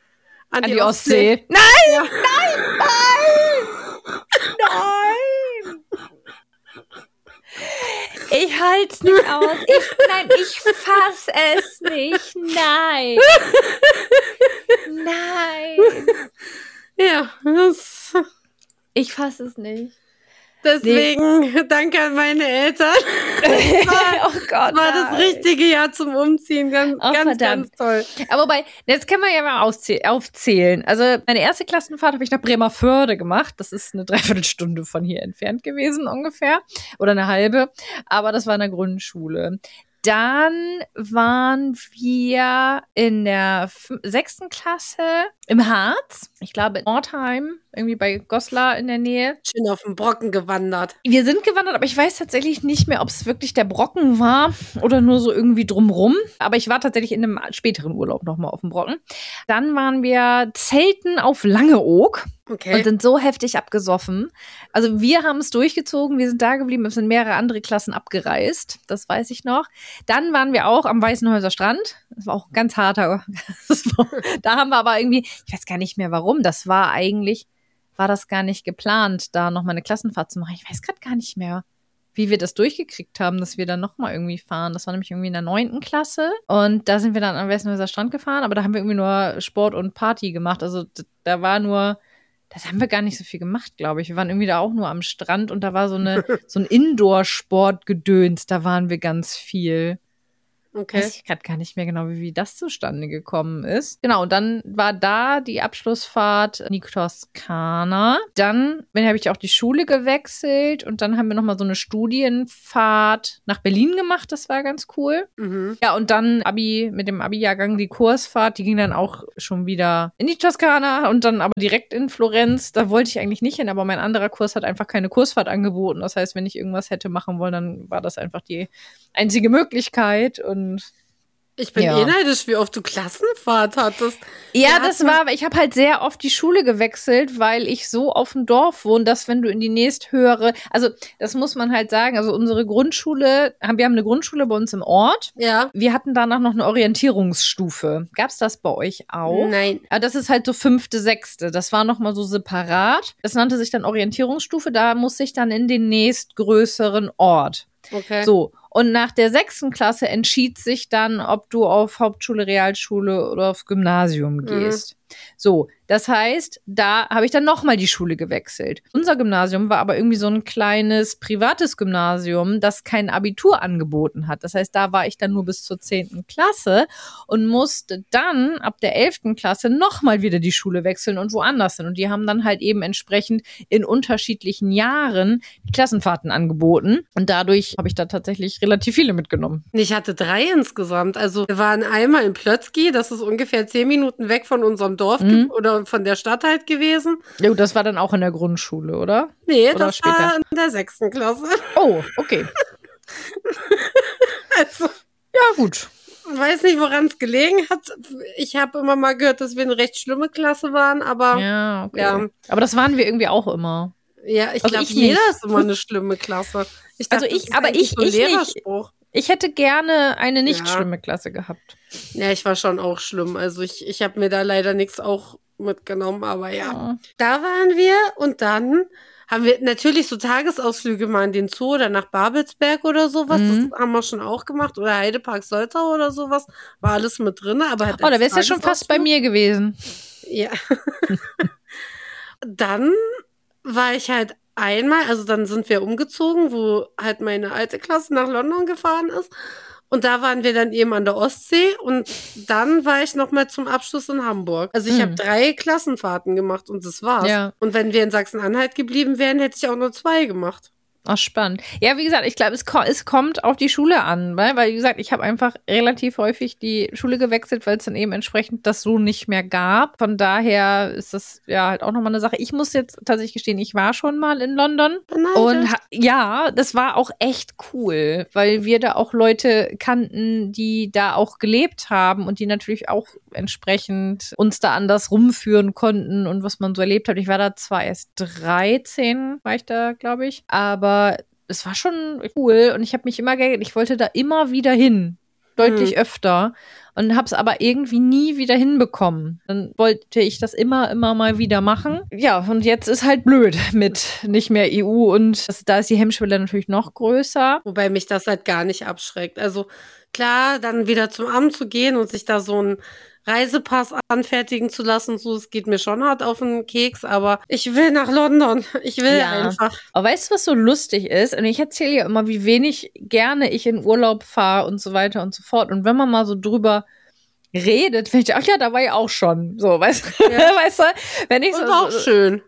An die, die Ostsee. Ostsee. Nein, ja. nein, nein, nein! Ich halt's nicht aus. Ich, nein, ich fass es nicht. Nein. Nein. Ja, das ich fass es nicht. Deswegen nee. Danke an meine Eltern. Das war, oh Gott, das, war das richtige Jahr zum Umziehen. Ganz, oh, ganz, verdammt. ganz toll. Aber wobei, jetzt können wir ja mal aufzählen. Also meine erste Klassenfahrt habe ich nach Bremerförde gemacht. Das ist eine Dreiviertelstunde von hier entfernt gewesen ungefähr. Oder eine halbe. Aber das war in der Grundschule. Dann waren wir in der f- sechsten Klasse im Harz. Ich glaube in Nordheim, irgendwie bei Goslar in der Nähe. Schön auf den Brocken gewandert. Wir sind gewandert, aber ich weiß tatsächlich nicht mehr, ob es wirklich der Brocken war oder nur so irgendwie drumrum. Aber ich war tatsächlich in einem späteren Urlaub nochmal auf dem Brocken. Dann waren wir zelten auf Langeoog. Okay. Und sind so heftig abgesoffen. Also wir haben es durchgezogen, wir sind da geblieben, es sind mehrere andere Klassen abgereist, das weiß ich noch. Dann waren wir auch am Weißenhäuser Strand, das war auch ein ganz harter. War, da haben wir aber irgendwie, ich weiß gar nicht mehr warum, das war eigentlich, war das gar nicht geplant, da nochmal eine Klassenfahrt zu machen. Ich weiß gerade gar nicht mehr, wie wir das durchgekriegt haben, dass wir dann nochmal irgendwie fahren. Das war nämlich irgendwie in der neunten Klasse und da sind wir dann am Weißenhäuser Strand gefahren, aber da haben wir irgendwie nur Sport und Party gemacht. Also da war nur Das haben wir gar nicht so viel gemacht, glaube ich. Wir waren irgendwie da auch nur am Strand und da war so eine so ein Indoor-Sport-Gedöns. Da waren wir ganz viel. Okay. Weiß ich gerade gar nicht mehr genau, wie, wie das zustande gekommen ist. Genau, und dann war da die Abschlussfahrt in die Toskana. Dann habe ich auch die Schule gewechselt und dann haben wir nochmal so eine Studienfahrt nach Berlin gemacht. Das war ganz cool. Mhm. Ja, und dann Abi mit dem Abi-Jahrgang die Kursfahrt, die ging dann auch schon wieder in die Toskana und dann aber direkt in Florenz. Da wollte ich eigentlich nicht hin, aber mein anderer Kurs hat einfach keine Kursfahrt angeboten. Das heißt, wenn ich irgendwas hätte machen wollen, dann war das einfach die einzige Möglichkeit. Und ich bin ja. eh neidisch, wie oft du Klassenfahrt hattest. Ja, Wir das hatten- war, ich habe halt sehr oft die Schule gewechselt, weil ich so auf dem Dorf wohne, dass wenn du in die nächsthöhere, also das muss man halt sagen, also unsere Grundschule, haben, wir haben eine Grundschule bei uns im Ort. Ja. Wir hatten danach noch eine Orientierungsstufe. Gab's das bei euch auch? Nein. Ja, das ist halt so fünfte, sechste. Das war nochmal so separat. Das nannte sich dann Orientierungsstufe. Da musste ich dann in den nächstgrößeren Ort. Okay. So. Und nach der sechsten Klasse entschied sich dann, ob du auf Hauptschule, Realschule oder aufs Gymnasium gehst. Mhm. So, das heißt, da habe ich dann nochmal die Schule gewechselt. Unser Gymnasium war aber irgendwie so ein kleines privates Gymnasium, das kein Abitur angeboten hat. Das heißt, da war ich dann nur bis zur zehnten Klasse und musste dann ab der elften Klasse nochmal wieder die Schule wechseln und woanders hin. Und die haben dann halt eben entsprechend in unterschiedlichen Jahren die Klassenfahrten angeboten. Und dadurch habe ich da tatsächlich relativ viele mitgenommen. Ich hatte drei insgesamt. Also wir waren einmal in Plötzky, das ist ungefähr zehn Minuten weg von unserem Dorf Mhm. oder von der Stadt halt gewesen. Ja, das war dann auch in der Grundschule, oder? Nee, Oder das später? war in der sechsten Klasse. Oh, okay. Also, Ja, gut. weiß nicht, woran es gelegen hat. Ich habe immer mal gehört, dass wir eine recht schlimme Klasse waren, aber ja, Ja, okay. Ja. Aber das waren wir irgendwie auch immer. ich Also glaube, ich jeder nicht. ist immer eine schlimme Klasse. Ich Also dachte, ich- das ist aber eigentlich ich- so ein ich nicht. Lehrerspruch. Ich hätte gerne eine nicht Ja. schlimme Klasse gehabt. Ja, ich war schon auch schlimm. Also ich, ich habe mir da leider nichts auch mitgenommen, aber ja. Ja. Da waren wir und dann haben wir natürlich so Tagesausflüge mal in den Zoo oder nach Babelsberg oder sowas. Mhm. Das haben wir schon auch gemacht. Oder Heidepark Soltau oder sowas. War alles mit drin. Aber halt Oh, da als wärst du schon fast bei Tagesausflug. mir gewesen. Ja. Dann war ich halt einmal, also dann sind wir umgezogen, wo halt meine alte Klasse nach London gefahren ist. Und da waren wir dann eben an der Ostsee und dann war ich noch mal zum Abschluss in Hamburg. Also ich Hm. habe drei Klassenfahrten gemacht und das war's. Ja. Und wenn wir in Sachsen-Anhalt geblieben wären, hätte ich auch nur zwei gemacht. Ach, spannend. Ja, wie gesagt, ich glaube, es, ko es kommt auf die Schule an, weil, weil wie gesagt, ich habe einfach relativ häufig die Schule gewechselt, weil es dann eben entsprechend das so nicht mehr gab. Von daher ist das ja halt auch nochmal eine Sache. Ich muss jetzt tatsächlich gestehen, ich war schon mal in London. Und ha- ja, das war auch echt cool, weil wir da auch Leute kannten, die da auch gelebt haben und die natürlich auch entsprechend uns da anders rumführen konnten und was man so erlebt hat. Ich war da zwar erst dreizehn, war ich da, glaube ich, aber es war schon cool und ich habe mich immer, ge- ich wollte da immer wieder hin, deutlich öfter und habe es aber irgendwie nie wieder hinbekommen. Dann wollte ich das immer, immer mal wieder machen. Ja, und jetzt ist halt blöd mit nicht mehr E U und das, da ist die Hemmschwelle natürlich noch größer. Wobei mich das halt gar nicht abschreckt. Also klar, dann wieder zum Amt zu gehen und sich da so einen Reisepass anfertigen zu lassen. So, es geht mir schon hart auf den Keks, aber ich will nach London. Ich will Ja. einfach. Aber weißt du, was so lustig ist? Und ich erzähle ja immer, wie wenig gerne ich in Urlaub fahre und so weiter und so fort. Und wenn man mal so drüber redet, finde ich, ach ja, da war ich auch schon. So, weißt, Ja. weißt du? Wenn ich Und so, war auch schön.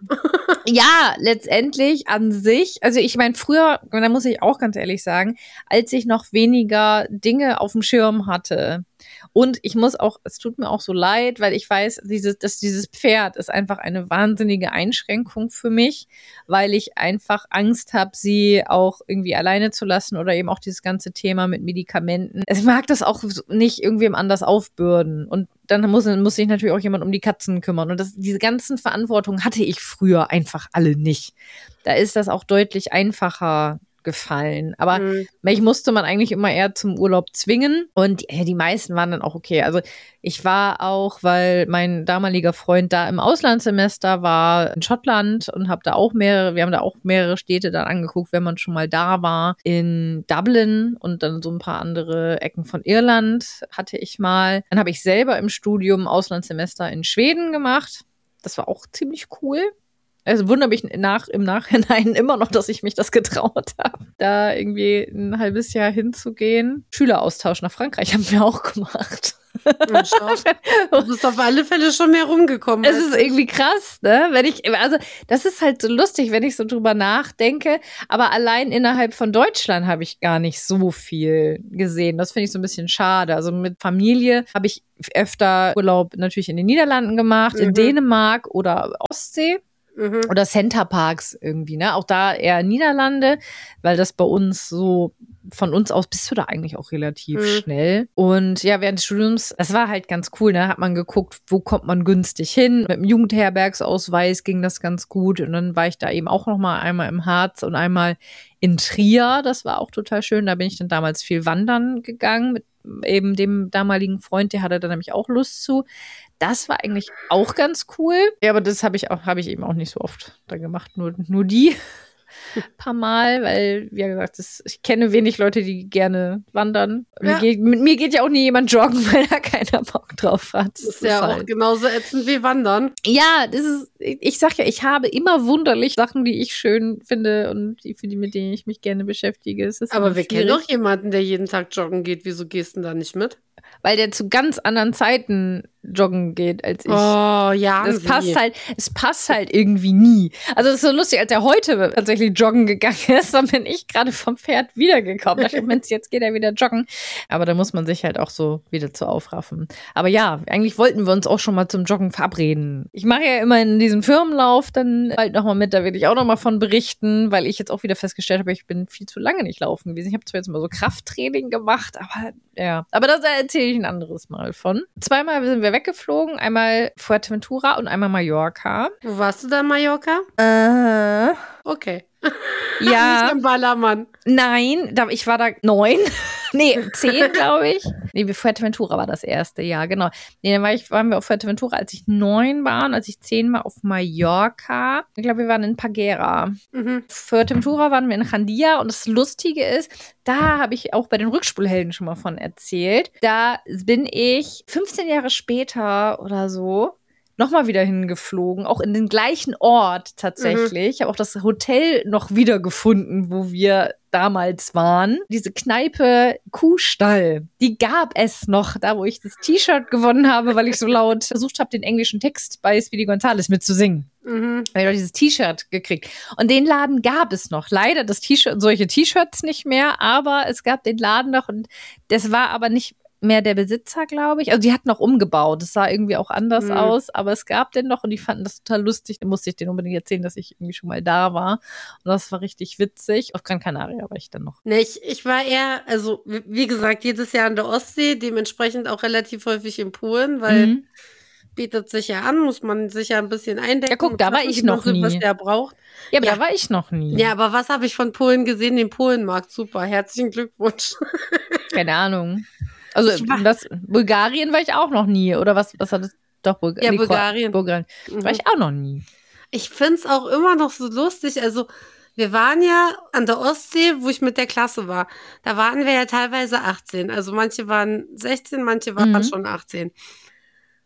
Ja, letztendlich an sich, also ich meine, früher, da muss ich auch ganz ehrlich sagen, als ich noch weniger Dinge auf dem Schirm hatte. Und ich muss auch, es tut mir auch so leid, weil ich weiß, dieses, dass dieses Pferd ist einfach eine wahnsinnige Einschränkung für mich, weil ich einfach Angst habe, sie auch irgendwie alleine zu lassen oder eben auch dieses ganze Thema mit Medikamenten. Ich mag das auch nicht irgendwem anders aufbürden. Und dann muss, muss sich natürlich auch jemand um die Katzen kümmern. Und das, diese ganzen Verantwortungen hatte ich früher einfach alle nicht. Da ist das auch deutlich einfacher gefallen. Aber Mhm. mich musste man eigentlich immer eher zum Urlaub zwingen. Und ja, die meisten waren dann auch okay. Also ich war auch, weil mein damaliger Freund da im Auslandssemester war in Schottland und habe da auch mehrere, wir haben da auch mehrere Städte dann angeguckt, wenn man schon mal da war. In Dublin und dann so ein paar andere Ecken von Irland hatte ich mal. Dann habe ich selber im Studium Auslandssemester in Schweden gemacht. Das war auch ziemlich cool. Also wundert mich nach, im Nachhinein immer noch, dass ich mich das getraut habe, da irgendwie ein halbes Jahr hinzugehen. Schüleraustausch nach Frankreich haben wir auch gemacht. Und schau, du bist auf alle Fälle schon mehr rumgekommen. Es als ist irgendwie krass, ne? Wenn ich, also das ist halt so lustig, wenn ich so drüber nachdenke. Aber allein innerhalb von Deutschland habe ich gar nicht so viel gesehen. Das finde ich so ein bisschen schade. Also mit Familie habe ich öfter Urlaub natürlich in den Niederlanden gemacht, in Mhm. Dänemark oder Ostsee. Mhm. Oder Centerparks irgendwie, ne? Auch da eher Niederlande, weil das bei uns so, von uns aus bist du da eigentlich auch relativ Mhm. schnell. Und ja, während des Studiums, das war halt ganz cool, ne? Hat man geguckt, wo kommt man günstig hin. Mit dem Jugendherbergsausweis ging das ganz gut. Und dann war ich da eben auch noch mal einmal im Harz und einmal in Trier. Das war auch total schön. Da bin ich dann damals viel wandern gegangen mit eben dem damaligen Freund, der hatte da nämlich auch Lust zu. Das war eigentlich auch ganz cool. Ja, aber das habe ich auch, habe ich eben auch nicht so oft da gemacht. Nur, nur die paar Mal, weil, wie gesagt, das, ich kenne wenig Leute, die gerne wandern. Ja. Mir geht, mit mir geht ja auch nie jemand joggen, weil da keiner Bock drauf hat. Das ist ja auch genauso ätzend wie Wandern. Ja, das ist, ich sag ja, ich habe immer wunderlich Sachen, die ich schön finde und die, für die, mit denen ich mich gerne beschäftige. Es ist Aber immer wir kennen schwierig, doch jemanden, der jeden Tag joggen geht. Wieso gehst du denn da nicht mit? weil der zu ganz anderen Zeiten joggen geht als ich. Oh, ja. Das passt halt, es passt halt irgendwie nie. Also es ist so lustig, als er heute tatsächlich joggen gegangen ist, dann bin ich gerade vom Pferd wiedergekommen. Da dachte ich, Mensch, jetzt geht er wieder joggen. Aber da muss man sich halt auch so wieder zu aufraffen. Aber ja, eigentlich wollten wir uns auch schon mal zum Joggen verabreden. Ich mache ja immer in diesem Firmenlauf dann bald nochmal mit, da will ich auch nochmal von berichten, weil ich jetzt auch wieder festgestellt habe, ich bin viel zu lange nicht laufen gewesen. Ich habe zwar jetzt mal so Krafttraining gemacht, aber ja. Aber das erzähle ich ein anderes Mal von. Zweimal sind wir weggeflogen, einmal Fuerteventura und einmal Mallorca. Wo warst du da in Mallorca? Äh, Okay. ja, Nicht im Ballermann. nein, da, ich war da neun. Nee, zehn, glaube ich. Nee, Fuerteventura war das erste Jahr, genau. Nee, dann war ich, waren wir auf Fuerteventura, als ich neun war und als ich zehn war auf Mallorca. Ich glaube, wir waren in Pagera. Mhm. Fuerteventura waren wir in Jandia und das Lustige ist, da habe ich auch bei den Rückspulhelden schon mal von erzählt. Da bin ich fünfzehn Jahre später oder so nochmal wieder hingeflogen, auch in den gleichen Ort tatsächlich. Ich habe auch das Hotel noch wiedergefunden, wo wir damals waren. Diese Kneipe Kuhstall, die gab es noch, da wo ich das T-Shirt gewonnen habe, weil ich so laut versucht habe, den englischen Text bei Speedy Gonzales mitzusingen. Mhm. Ich habe dieses T-Shirt gekriegt. Und den Laden gab es noch. Leider das T-Shirt, solche T-Shirts nicht mehr, aber es gab den Laden noch und das war aber nicht mehr der Besitzer, glaube ich. Also die hatten auch umgebaut. Das sah irgendwie auch anders Mhm. aus, aber es gab den noch und die fanden das total lustig. Da musste ich denen unbedingt erzählen, dass ich irgendwie schon mal da war. Und das war richtig witzig. Auf Gran Canaria war ich dann noch. Ne, ich, ich war eher, also wie wie gesagt, jedes Jahr an der Ostsee, dementsprechend auch relativ häufig in Polen, weil Mhm. bietet sich ja an, muss man sich ja ein bisschen eindecken. Ja, guck, mit da war Sachen, ich die man noch so, nie. Was der braucht. Ja, aber Ja. da war ich noch nie. Ja, aber was habe ich von Polen gesehen? Den Polenmarkt, super, herzlichen Glückwunsch. Keine Ahnung. Also Ich war- das, Bulgarien war ich auch noch nie. Oder was, was hat das? Doch, Bulga Ja, nee, Kroat- Bulgarien. Bulgarien. Mhm. War ich auch noch nie. Ich find's auch immer noch so lustig. Also, wir waren ja an der Ostsee, wo ich mit der Klasse war. Da waren wir ja teilweise achtzehn. Also, manche waren sechzehn, manche waren Mhm. schon achtzehn.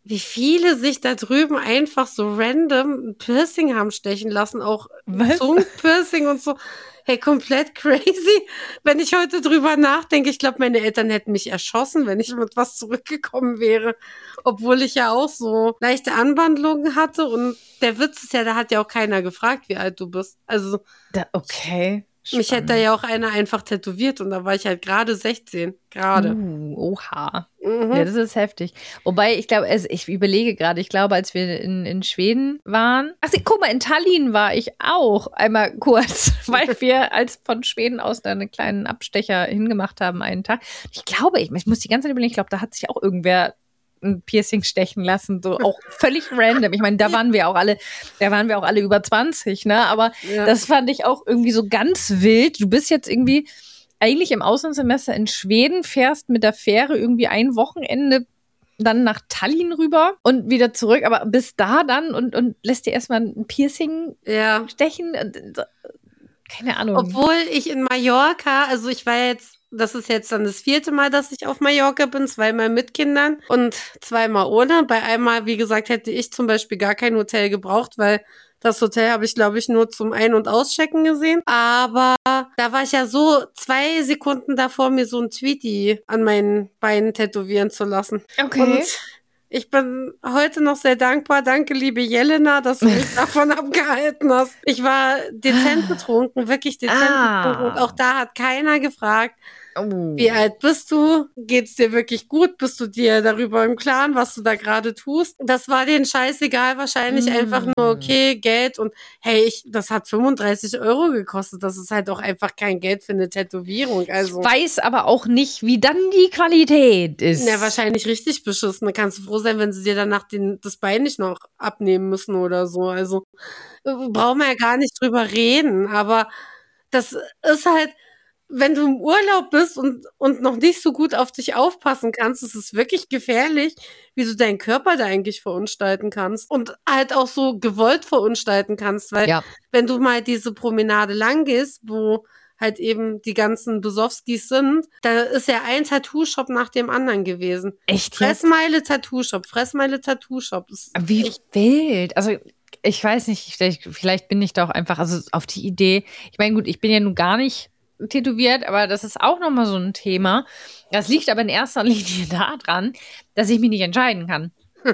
wie viele sich da drüben einfach so random ein Piercing haben stechen lassen, auch Was? Zungenpiercing und so. Hey, komplett crazy. Wenn ich heute drüber nachdenke, ich glaube, meine Eltern hätten mich erschossen, wenn ich mit was zurückgekommen wäre. Obwohl ich ja auch so leichte Anwandlungen hatte. Und der Witz ist ja, da hat ja auch keiner gefragt, wie alt du bist. Also, Da, okay. mich hätte da ja auch einer einfach tätowiert und da war ich halt gerade sechzehn. Gerade. Uh, oha. Mhm. Ja, das ist heftig. Wobei, ich glaube, also ich überlege gerade, ich glaube, als wir in, in Schweden waren. Ach, sie, guck mal, in Tallinn war ich auch einmal kurz, weil wir als von Schweden aus da einen kleinen Abstecher hingemacht haben einen Tag. Ich glaube, ich, ich muss die ganze Zeit überlegen, ich glaube, da hat sich auch irgendwer ein Piercing stechen lassen, so auch völlig random. Ich meine, da waren wir auch alle, da waren wir auch alle über zwanzig, ne? Aber Ja. das fand ich auch irgendwie so ganz wild. Du bist jetzt irgendwie eigentlich im Auslandssemester in Schweden, fährst mit der Fähre irgendwie ein Wochenende dann nach Tallinn rüber und wieder zurück, aber bis da dann und, und lässt dir erstmal ein Piercing Ja. stechen. Und, so, keine Ahnung. Obwohl ich in Mallorca, also ich war jetzt, das ist jetzt dann das vierte Mal, dass ich auf Mallorca bin, zweimal mit Kindern und zweimal ohne. Bei einmal, wie gesagt, hätte ich zum Beispiel gar kein Hotel gebraucht, weil das Hotel habe ich, glaube ich, nur zum Ein- und Auschecken gesehen. Aber da war ich ja so zwei Sekunden davor, mir so ein Tweety an meinen Beinen tätowieren zu lassen. Okay. Und ich bin heute noch sehr dankbar. Danke, liebe Jelena, dass du mich davon abgehalten hast. Ich war dezent betrunken, wirklich dezent Ah. betrunken. Und auch da hat keiner gefragt, Oh. wie alt bist du? Geht's dir wirklich gut? Bist du dir darüber im Klaren, was du da gerade tust? Das war denen scheißegal, wahrscheinlich Mm. einfach nur, okay, Geld und hey, ich, das hat fünfunddreißig Euro gekostet. Das ist halt auch einfach kein Geld für eine Tätowierung. Also, Ich weiß aber auch nicht, wie dann die Qualität ist. ja, wahrscheinlich richtig beschissen. Da kannst du froh sein, wenn sie dir danach den, das Bein nicht noch abnehmen müssen oder so. Also, äh, brauchen wir ja gar nicht drüber reden. Aber das ist halt, wenn du im Urlaub bist und, und noch nicht so gut auf dich aufpassen kannst, ist es wirklich gefährlich, wie du deinen Körper da eigentlich verunstalten kannst. Und halt auch so gewollt verunstalten kannst. Weil Ja. wenn du mal diese Promenade lang gehst, wo halt eben die ganzen Besowskis sind, da ist ja ein Tattoo-Shop nach dem anderen gewesen. Echt jetzt? Fressmeile Tattoo-Shop, Fressmeile Tattoo-Shop. Das ist Wie echt, wild. Also, ich weiß nicht, vielleicht, vielleicht bin ich da auch einfach, also auf die Idee. Ich meine, gut, ich bin ja nun gar nicht tätowiert, aber das ist auch nochmal so ein Thema. Das liegt aber in erster Linie daran, dass ich mich nicht entscheiden kann.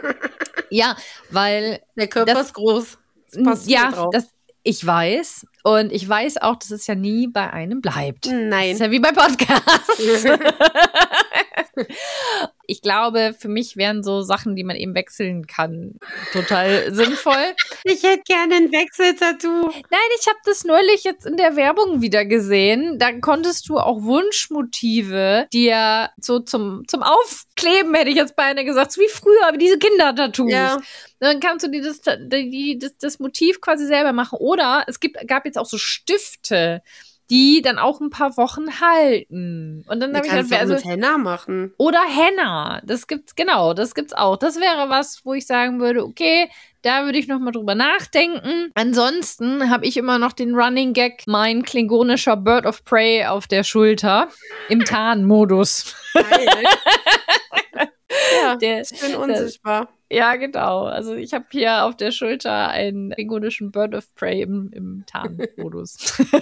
Ja, weil der Körper das- ist groß. Das passt ja, mir drauf. das, ich weiß. Und ich weiß auch, dass es ja nie bei einem bleibt. Das Nein. ist ja wie bei Podcasts. Ich glaube, für mich wären so Sachen, die man eben wechseln kann, total sinnvoll. Ich hätte gerne ein Wechseltattoo. Nein, ich habe das neulich jetzt in der Werbung wieder gesehen. Da konntest du auch Wunschmotive dir so zum, zum Aufkleben, hätte ich jetzt beinahe gesagt, so wie früher, wie diese Kindertattoos. Ja. Dann kannst du dir das, die, das, das Motiv quasi selber machen. Oder es gibt, gab jetzt auch so Stifte, die dann auch ein paar Wochen halten. Und dann Da habe ich kannst halt, du auch also, mit Henna machen. oder Henna. Das gibt's, genau, das gibt's auch. Das wäre was, wo ich sagen würde, okay, da würde ich noch mal drüber nachdenken. Ansonsten habe ich immer noch den Running Gag, mein klingonischer Bird of Prey auf der Schulter im Tarnmodus. Geil. Ja, Der- schön unsichtbar. Ja, genau. Also ich habe hier auf der Schulter einen klingonischen Bird of Prey im, im Tarnmodus.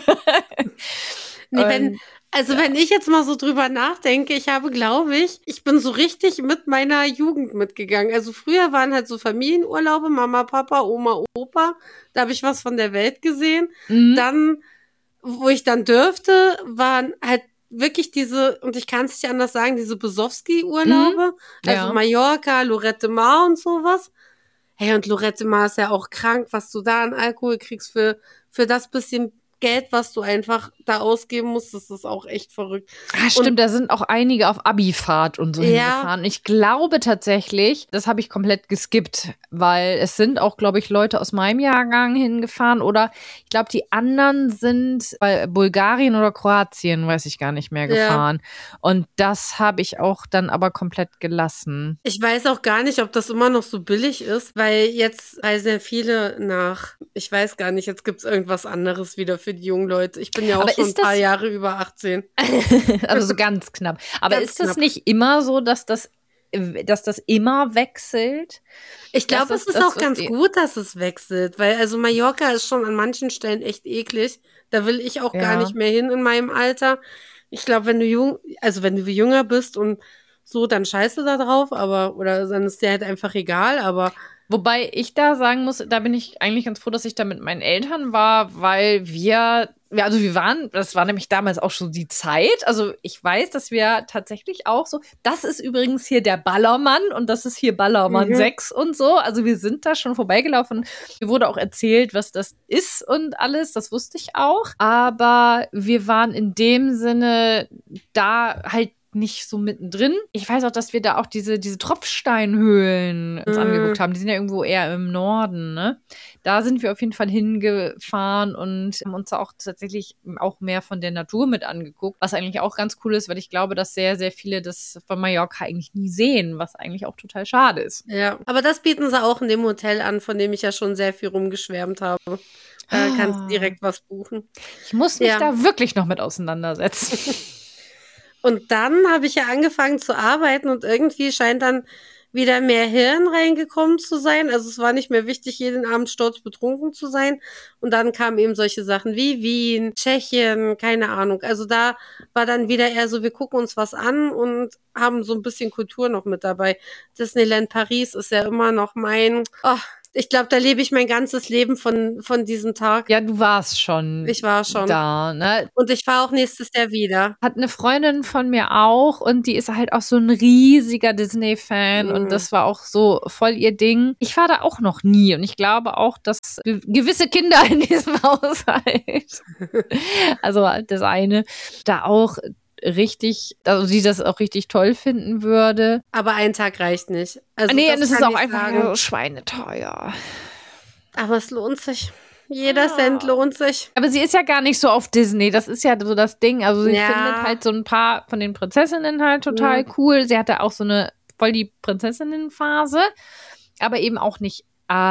Nee, wenn, Und- also wenn ich jetzt mal so drüber nachdenke, ich habe, glaube ich, ich bin so richtig mit meiner Jugend mitgegangen. Also früher waren halt so Familienurlaube, Mama, Papa, Oma, Opa. Da habe ich was von der Welt gesehen. Mhm. Dann, wo ich dann dürfte, waren halt wirklich diese, und ich kann es nicht anders sagen, diese Besowski-Urlaube. Also Ja. Mallorca, Lorette Mar und sowas. Hey, und Lorette Mar ist ja auch krank, was du da an Alkohol kriegst für, für das bisschen Geld, was du einfach da ausgeben musst. Das ist auch echt verrückt. Ah, stimmt, da sind auch einige auf Abifahrt und so Ja. hingefahren. Ich glaube tatsächlich, das habe ich komplett geskippt, weil es sind auch, glaube ich, Leute aus meinem Jahrgang hingefahren oder ich glaube, die anderen sind bei Bulgarien oder Kroatien, weiß ich gar nicht mehr, Ja. gefahren. Und das habe ich auch dann aber komplett gelassen. Ich weiß auch gar nicht, ob das immer noch so billig ist, weil jetzt reisen ja viele nach, ich weiß gar nicht, jetzt gibt's irgendwas anderes wieder für die jungen Leute. Ich bin ja auch Aber schon ein ist paar das- Jahre über achtzehn. Also so ganz knapp. Aber Ganz ist das knapp. nicht immer so, dass das dass das immer wechselt. Ich glaube, Das es ist ist das, auch was ganz die- gut, dass es wechselt, weil also Mallorca ist schon an manchen Stellen echt eklig. Da will ich auch gar Ja. nicht mehr hin in meinem Alter. Ich glaube, wenn du jung, also wenn du jünger bist und so, dann scheißt du da drauf, aber oder dann ist dir halt einfach egal, aber Wobei ich da sagen muss, da bin ich eigentlich ganz froh, dass ich da mit meinen Eltern war, weil wir, ja, also wir waren, das war nämlich damals auch schon die Zeit. Also ich weiß, dass wir tatsächlich auch so, das ist übrigens hier der Ballermann und das ist hier Ballermann Mhm. sechs und so. Also wir sind da schon vorbeigelaufen. Mir wurde auch erzählt, was das ist und alles. Das wusste ich auch. Aber wir waren in dem Sinne da halt nicht so mittendrin. Ich weiß auch, dass wir da auch diese, diese Tropfsteinhöhlen uns Mhm. angeguckt haben. Die sind ja irgendwo eher im Norden, ne? Da sind wir auf jeden Fall hingefahren und haben uns da auch tatsächlich auch mehr von der Natur mit angeguckt, was eigentlich auch ganz cool ist, weil ich glaube, dass sehr, sehr viele das von Mallorca eigentlich nie sehen, was eigentlich auch total schade ist. ja. Aber das bieten sie auch in dem Hotel an, von dem ich ja schon sehr viel rumgeschwärmt habe. Da kannst du Ah. direkt was buchen. Ich muss mich Ja. da wirklich noch mit auseinandersetzen. Und dann habe ich ja angefangen zu arbeiten und irgendwie scheint dann wieder mehr Hirn reingekommen zu sein. Also es war nicht mehr wichtig, jeden Abend sturzbetrunken zu sein. Und dann kamen eben solche Sachen wie Wien, Tschechien, keine Ahnung. Also da war dann wieder eher so, wir gucken uns was an und haben so ein bisschen Kultur noch mit dabei. Disneyland Paris ist ja immer noch mein, oh, ich glaube, da lebe ich mein ganzes Leben von, von diesem Tag. Ja, du warst schon Ich war schon. da, ne? Und ich fahre auch nächstes Jahr wieder. Hat eine Freundin von mir auch und die ist halt auch so ein riesiger Disney-Fan Mhm. und das war auch so voll ihr Ding. Ich war da auch noch nie und ich glaube auch, dass ge- gewisse Kinder in diesem Haushalt, also das eine, da auch richtig, also die das auch richtig toll finden würde. Aber ein Tag reicht nicht. Also nee, das und es kann ist auch ich einfach sagen. so schweineteuer. Aber es lohnt sich. Jeder Ja. Cent lohnt sich. Aber sie ist ja gar nicht so auf Disney. Das ist ja so das Ding. Also sie Ja. findet halt so ein paar von den Prinzessinnen halt total Mhm. cool. Sie hatte auch so eine voll die Prinzessinnenphase, aber eben auch nicht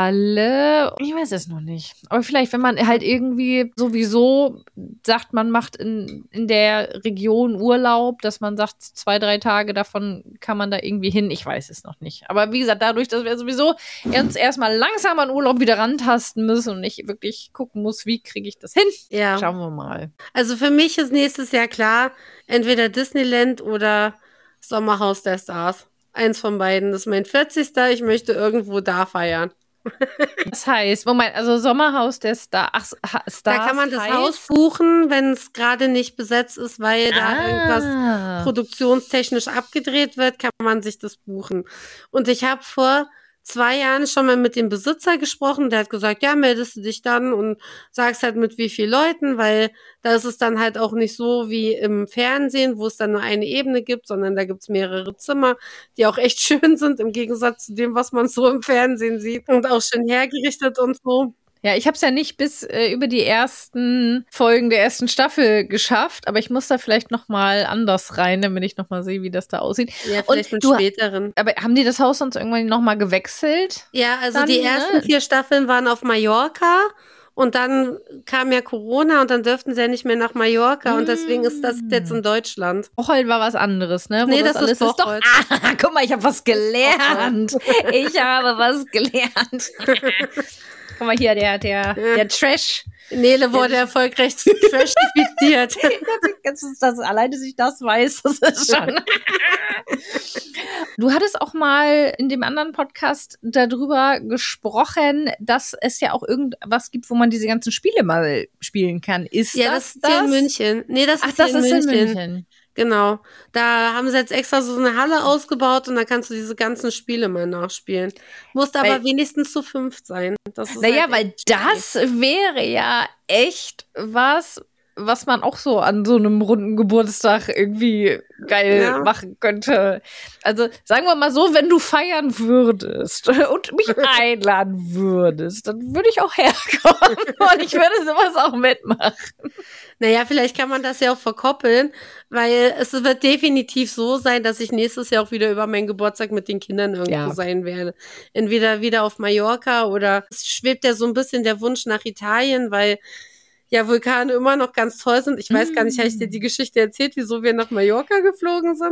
alle. Ich weiß es noch nicht. Aber vielleicht, wenn man halt irgendwie sowieso sagt, man macht in, in der Region Urlaub, dass man sagt, zwei, drei Tage davon kann man da irgendwie hin. Ich weiß es noch nicht. Aber wie gesagt, dadurch, dass wir sowieso uns erstmal langsam an Urlaub wieder rantasten müssen und ich wirklich gucken muss, wie kriege ich das hin, Ja. schauen wir mal. Also für mich ist nächstes Jahr klar, entweder Disneyland oder Sommerhaus der Stars. Eins von beiden. Das ist mein vierzigster Ich möchte irgendwo da feiern. Das heißt, Moment, also Sommerhaus der Star ach, ha- Stars Da kann man das heißt, Haus buchen, wenn es gerade nicht besetzt ist, weil da irgendwas ah, produktionstechnisch abgedreht wird, kann man sich das buchen. Und ich habe vor zwei Jahren schon mal mit dem Besitzer gesprochen, der hat gesagt, ja, meldest du dich dann und sagst halt mit wie vielen Leuten, weil da ist es dann halt auch nicht so wie im Fernsehen, wo es dann nur eine Ebene gibt, sondern da gibt's mehrere Zimmer, die auch echt schön sind, im Gegensatz zu dem, was man so im Fernsehen sieht und auch schön hergerichtet und so. Ja, ich habe es ja nicht bis äh, über die ersten Folgen der ersten Staffel geschafft, aber ich muss da vielleicht noch mal anders rein, damit ich noch mal sehe, wie das da aussieht. Ja, vielleicht Und mit du- späteren. Aber haben die das Haus sonst irgendwann noch mal gewechselt? Ja, also Dann, die ne? ersten vier Staffeln waren auf Mallorca und dann kam ja Corona und dann dürften sie ja nicht mehr nach Mallorca und deswegen ist das jetzt in Deutschland. Bocholt war was anderes, ne? Wo Nee, das ist doch. Bocholt. Ah, guck mal, ich habe was gelernt. Ich habe was gelernt. Guck mal hier, der, der, der Trash. Nele wurde erfolgreich trashifiziert. Das ist das, allein, dass ich das weiß, das ist schon. Du hattest auch mal in dem anderen Podcast darüber gesprochen, dass es ja auch irgendwas gibt, wo man diese ganzen Spiele mal spielen kann. Ist Ja, das das ist hier in München. Nee, das Ach, ist hier das in ist München. in München. Genau. Da haben sie jetzt extra so eine Halle ausgebaut und da kannst du diese ganzen Spiele mal nachspielen. Musst aber Weil- wenigstens zu fünft sein. Das ist Naja, halt weil echt das wäre ja echt was, was man auch so an so einem runden Geburtstag irgendwie geil Ja. machen könnte. Also sagen wir mal so, wenn du feiern würdest und mich einladen würdest, dann würde ich auch herkommen und ich würde sowas auch mitmachen. Naja, vielleicht kann man das ja auch verkoppeln, weil es wird definitiv so sein, dass ich nächstes Jahr auch wieder über meinen Geburtstag mit den Kindern irgendwo Ja. sein werde. Entweder wieder auf Mallorca oder es schwebt ja so ein bisschen der Wunsch nach Italien, weil ja Vulkane immer noch ganz toll sind. Ich weiß gar nicht, habe ich dir die Geschichte erzählt, wieso wir nach Mallorca geflogen sind?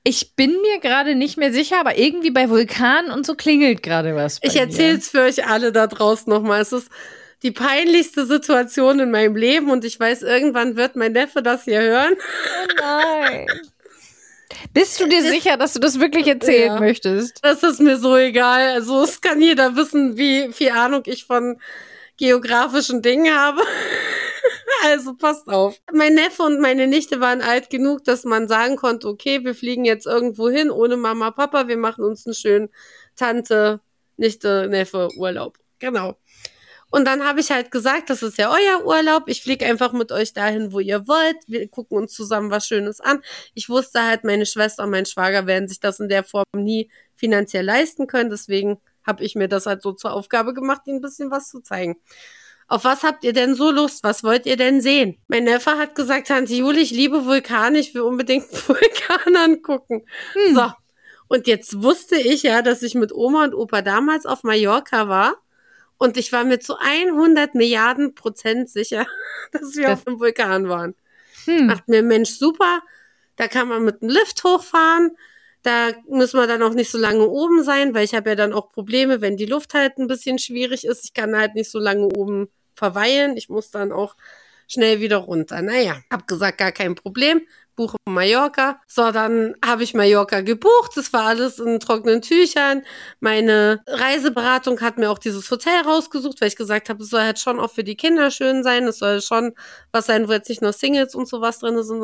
Ich bin mir gerade nicht mehr sicher, aber irgendwie bei Vulkanen und so klingelt gerade was bei Ich erzähle es für euch alle da draußen nochmal. Es ist die peinlichste Situation in meinem Leben und ich weiß, irgendwann wird mein Neffe das hier hören. Oh nein. Bist du dir sicher, dass du das wirklich erzählen Ja. möchtest? Das ist mir so egal. Also es kann jeder wissen, wie viel Ahnung ich von geografischen Dingen habe. Also passt auf. Mein Neffe und meine Nichte waren alt genug, dass man sagen konnte, okay, wir fliegen jetzt irgendwo hin ohne Mama, Papa, wir machen uns einen schönen Tante, Nichte, Neffe Urlaub. Genau. Und dann habe ich halt gesagt, das ist ja euer Urlaub, ich fliege einfach mit euch dahin, wo ihr wollt, wir gucken uns zusammen was Schönes an. Ich wusste halt, meine Schwester und mein Schwager werden sich das in der Form nie finanziell leisten können, deswegen habe ich mir das halt so zur Aufgabe gemacht, ihnen ein bisschen was zu zeigen. Auf was habt ihr denn so Lust? Was wollt ihr denn sehen? Mein Neffe hat gesagt, Tante Juli, ich liebe Vulkane, ich will unbedingt einen Vulkan angucken. Hm. So, und jetzt wusste ich ja, dass ich mit Oma und Opa damals auf Mallorca war und ich war mir zu hundert Milliarden Prozent sicher, dass wir Das- auf einem Vulkan waren. Hm. Dachte mir, Mensch, super, da kann man mit dem Lift hochfahren, da müssen wir dann auch nicht so lange oben sein, weil ich habe ja dann auch Probleme, wenn die Luft halt ein bisschen schwierig ist. Ich kann halt nicht so lange oben verweilen. Ich muss dann auch schnell wieder runter. Naja, hab gesagt, gar kein Problem. Buche Mallorca. So, dann habe ich Mallorca gebucht. Das war alles in trockenen Tüchern. Meine Reiseberatung hat mir auch dieses Hotel rausgesucht, weil ich gesagt habe, es soll halt schon auch für die Kinder schön sein. Es soll schon was sein, wo jetzt nicht nur Singles und sowas drin sind,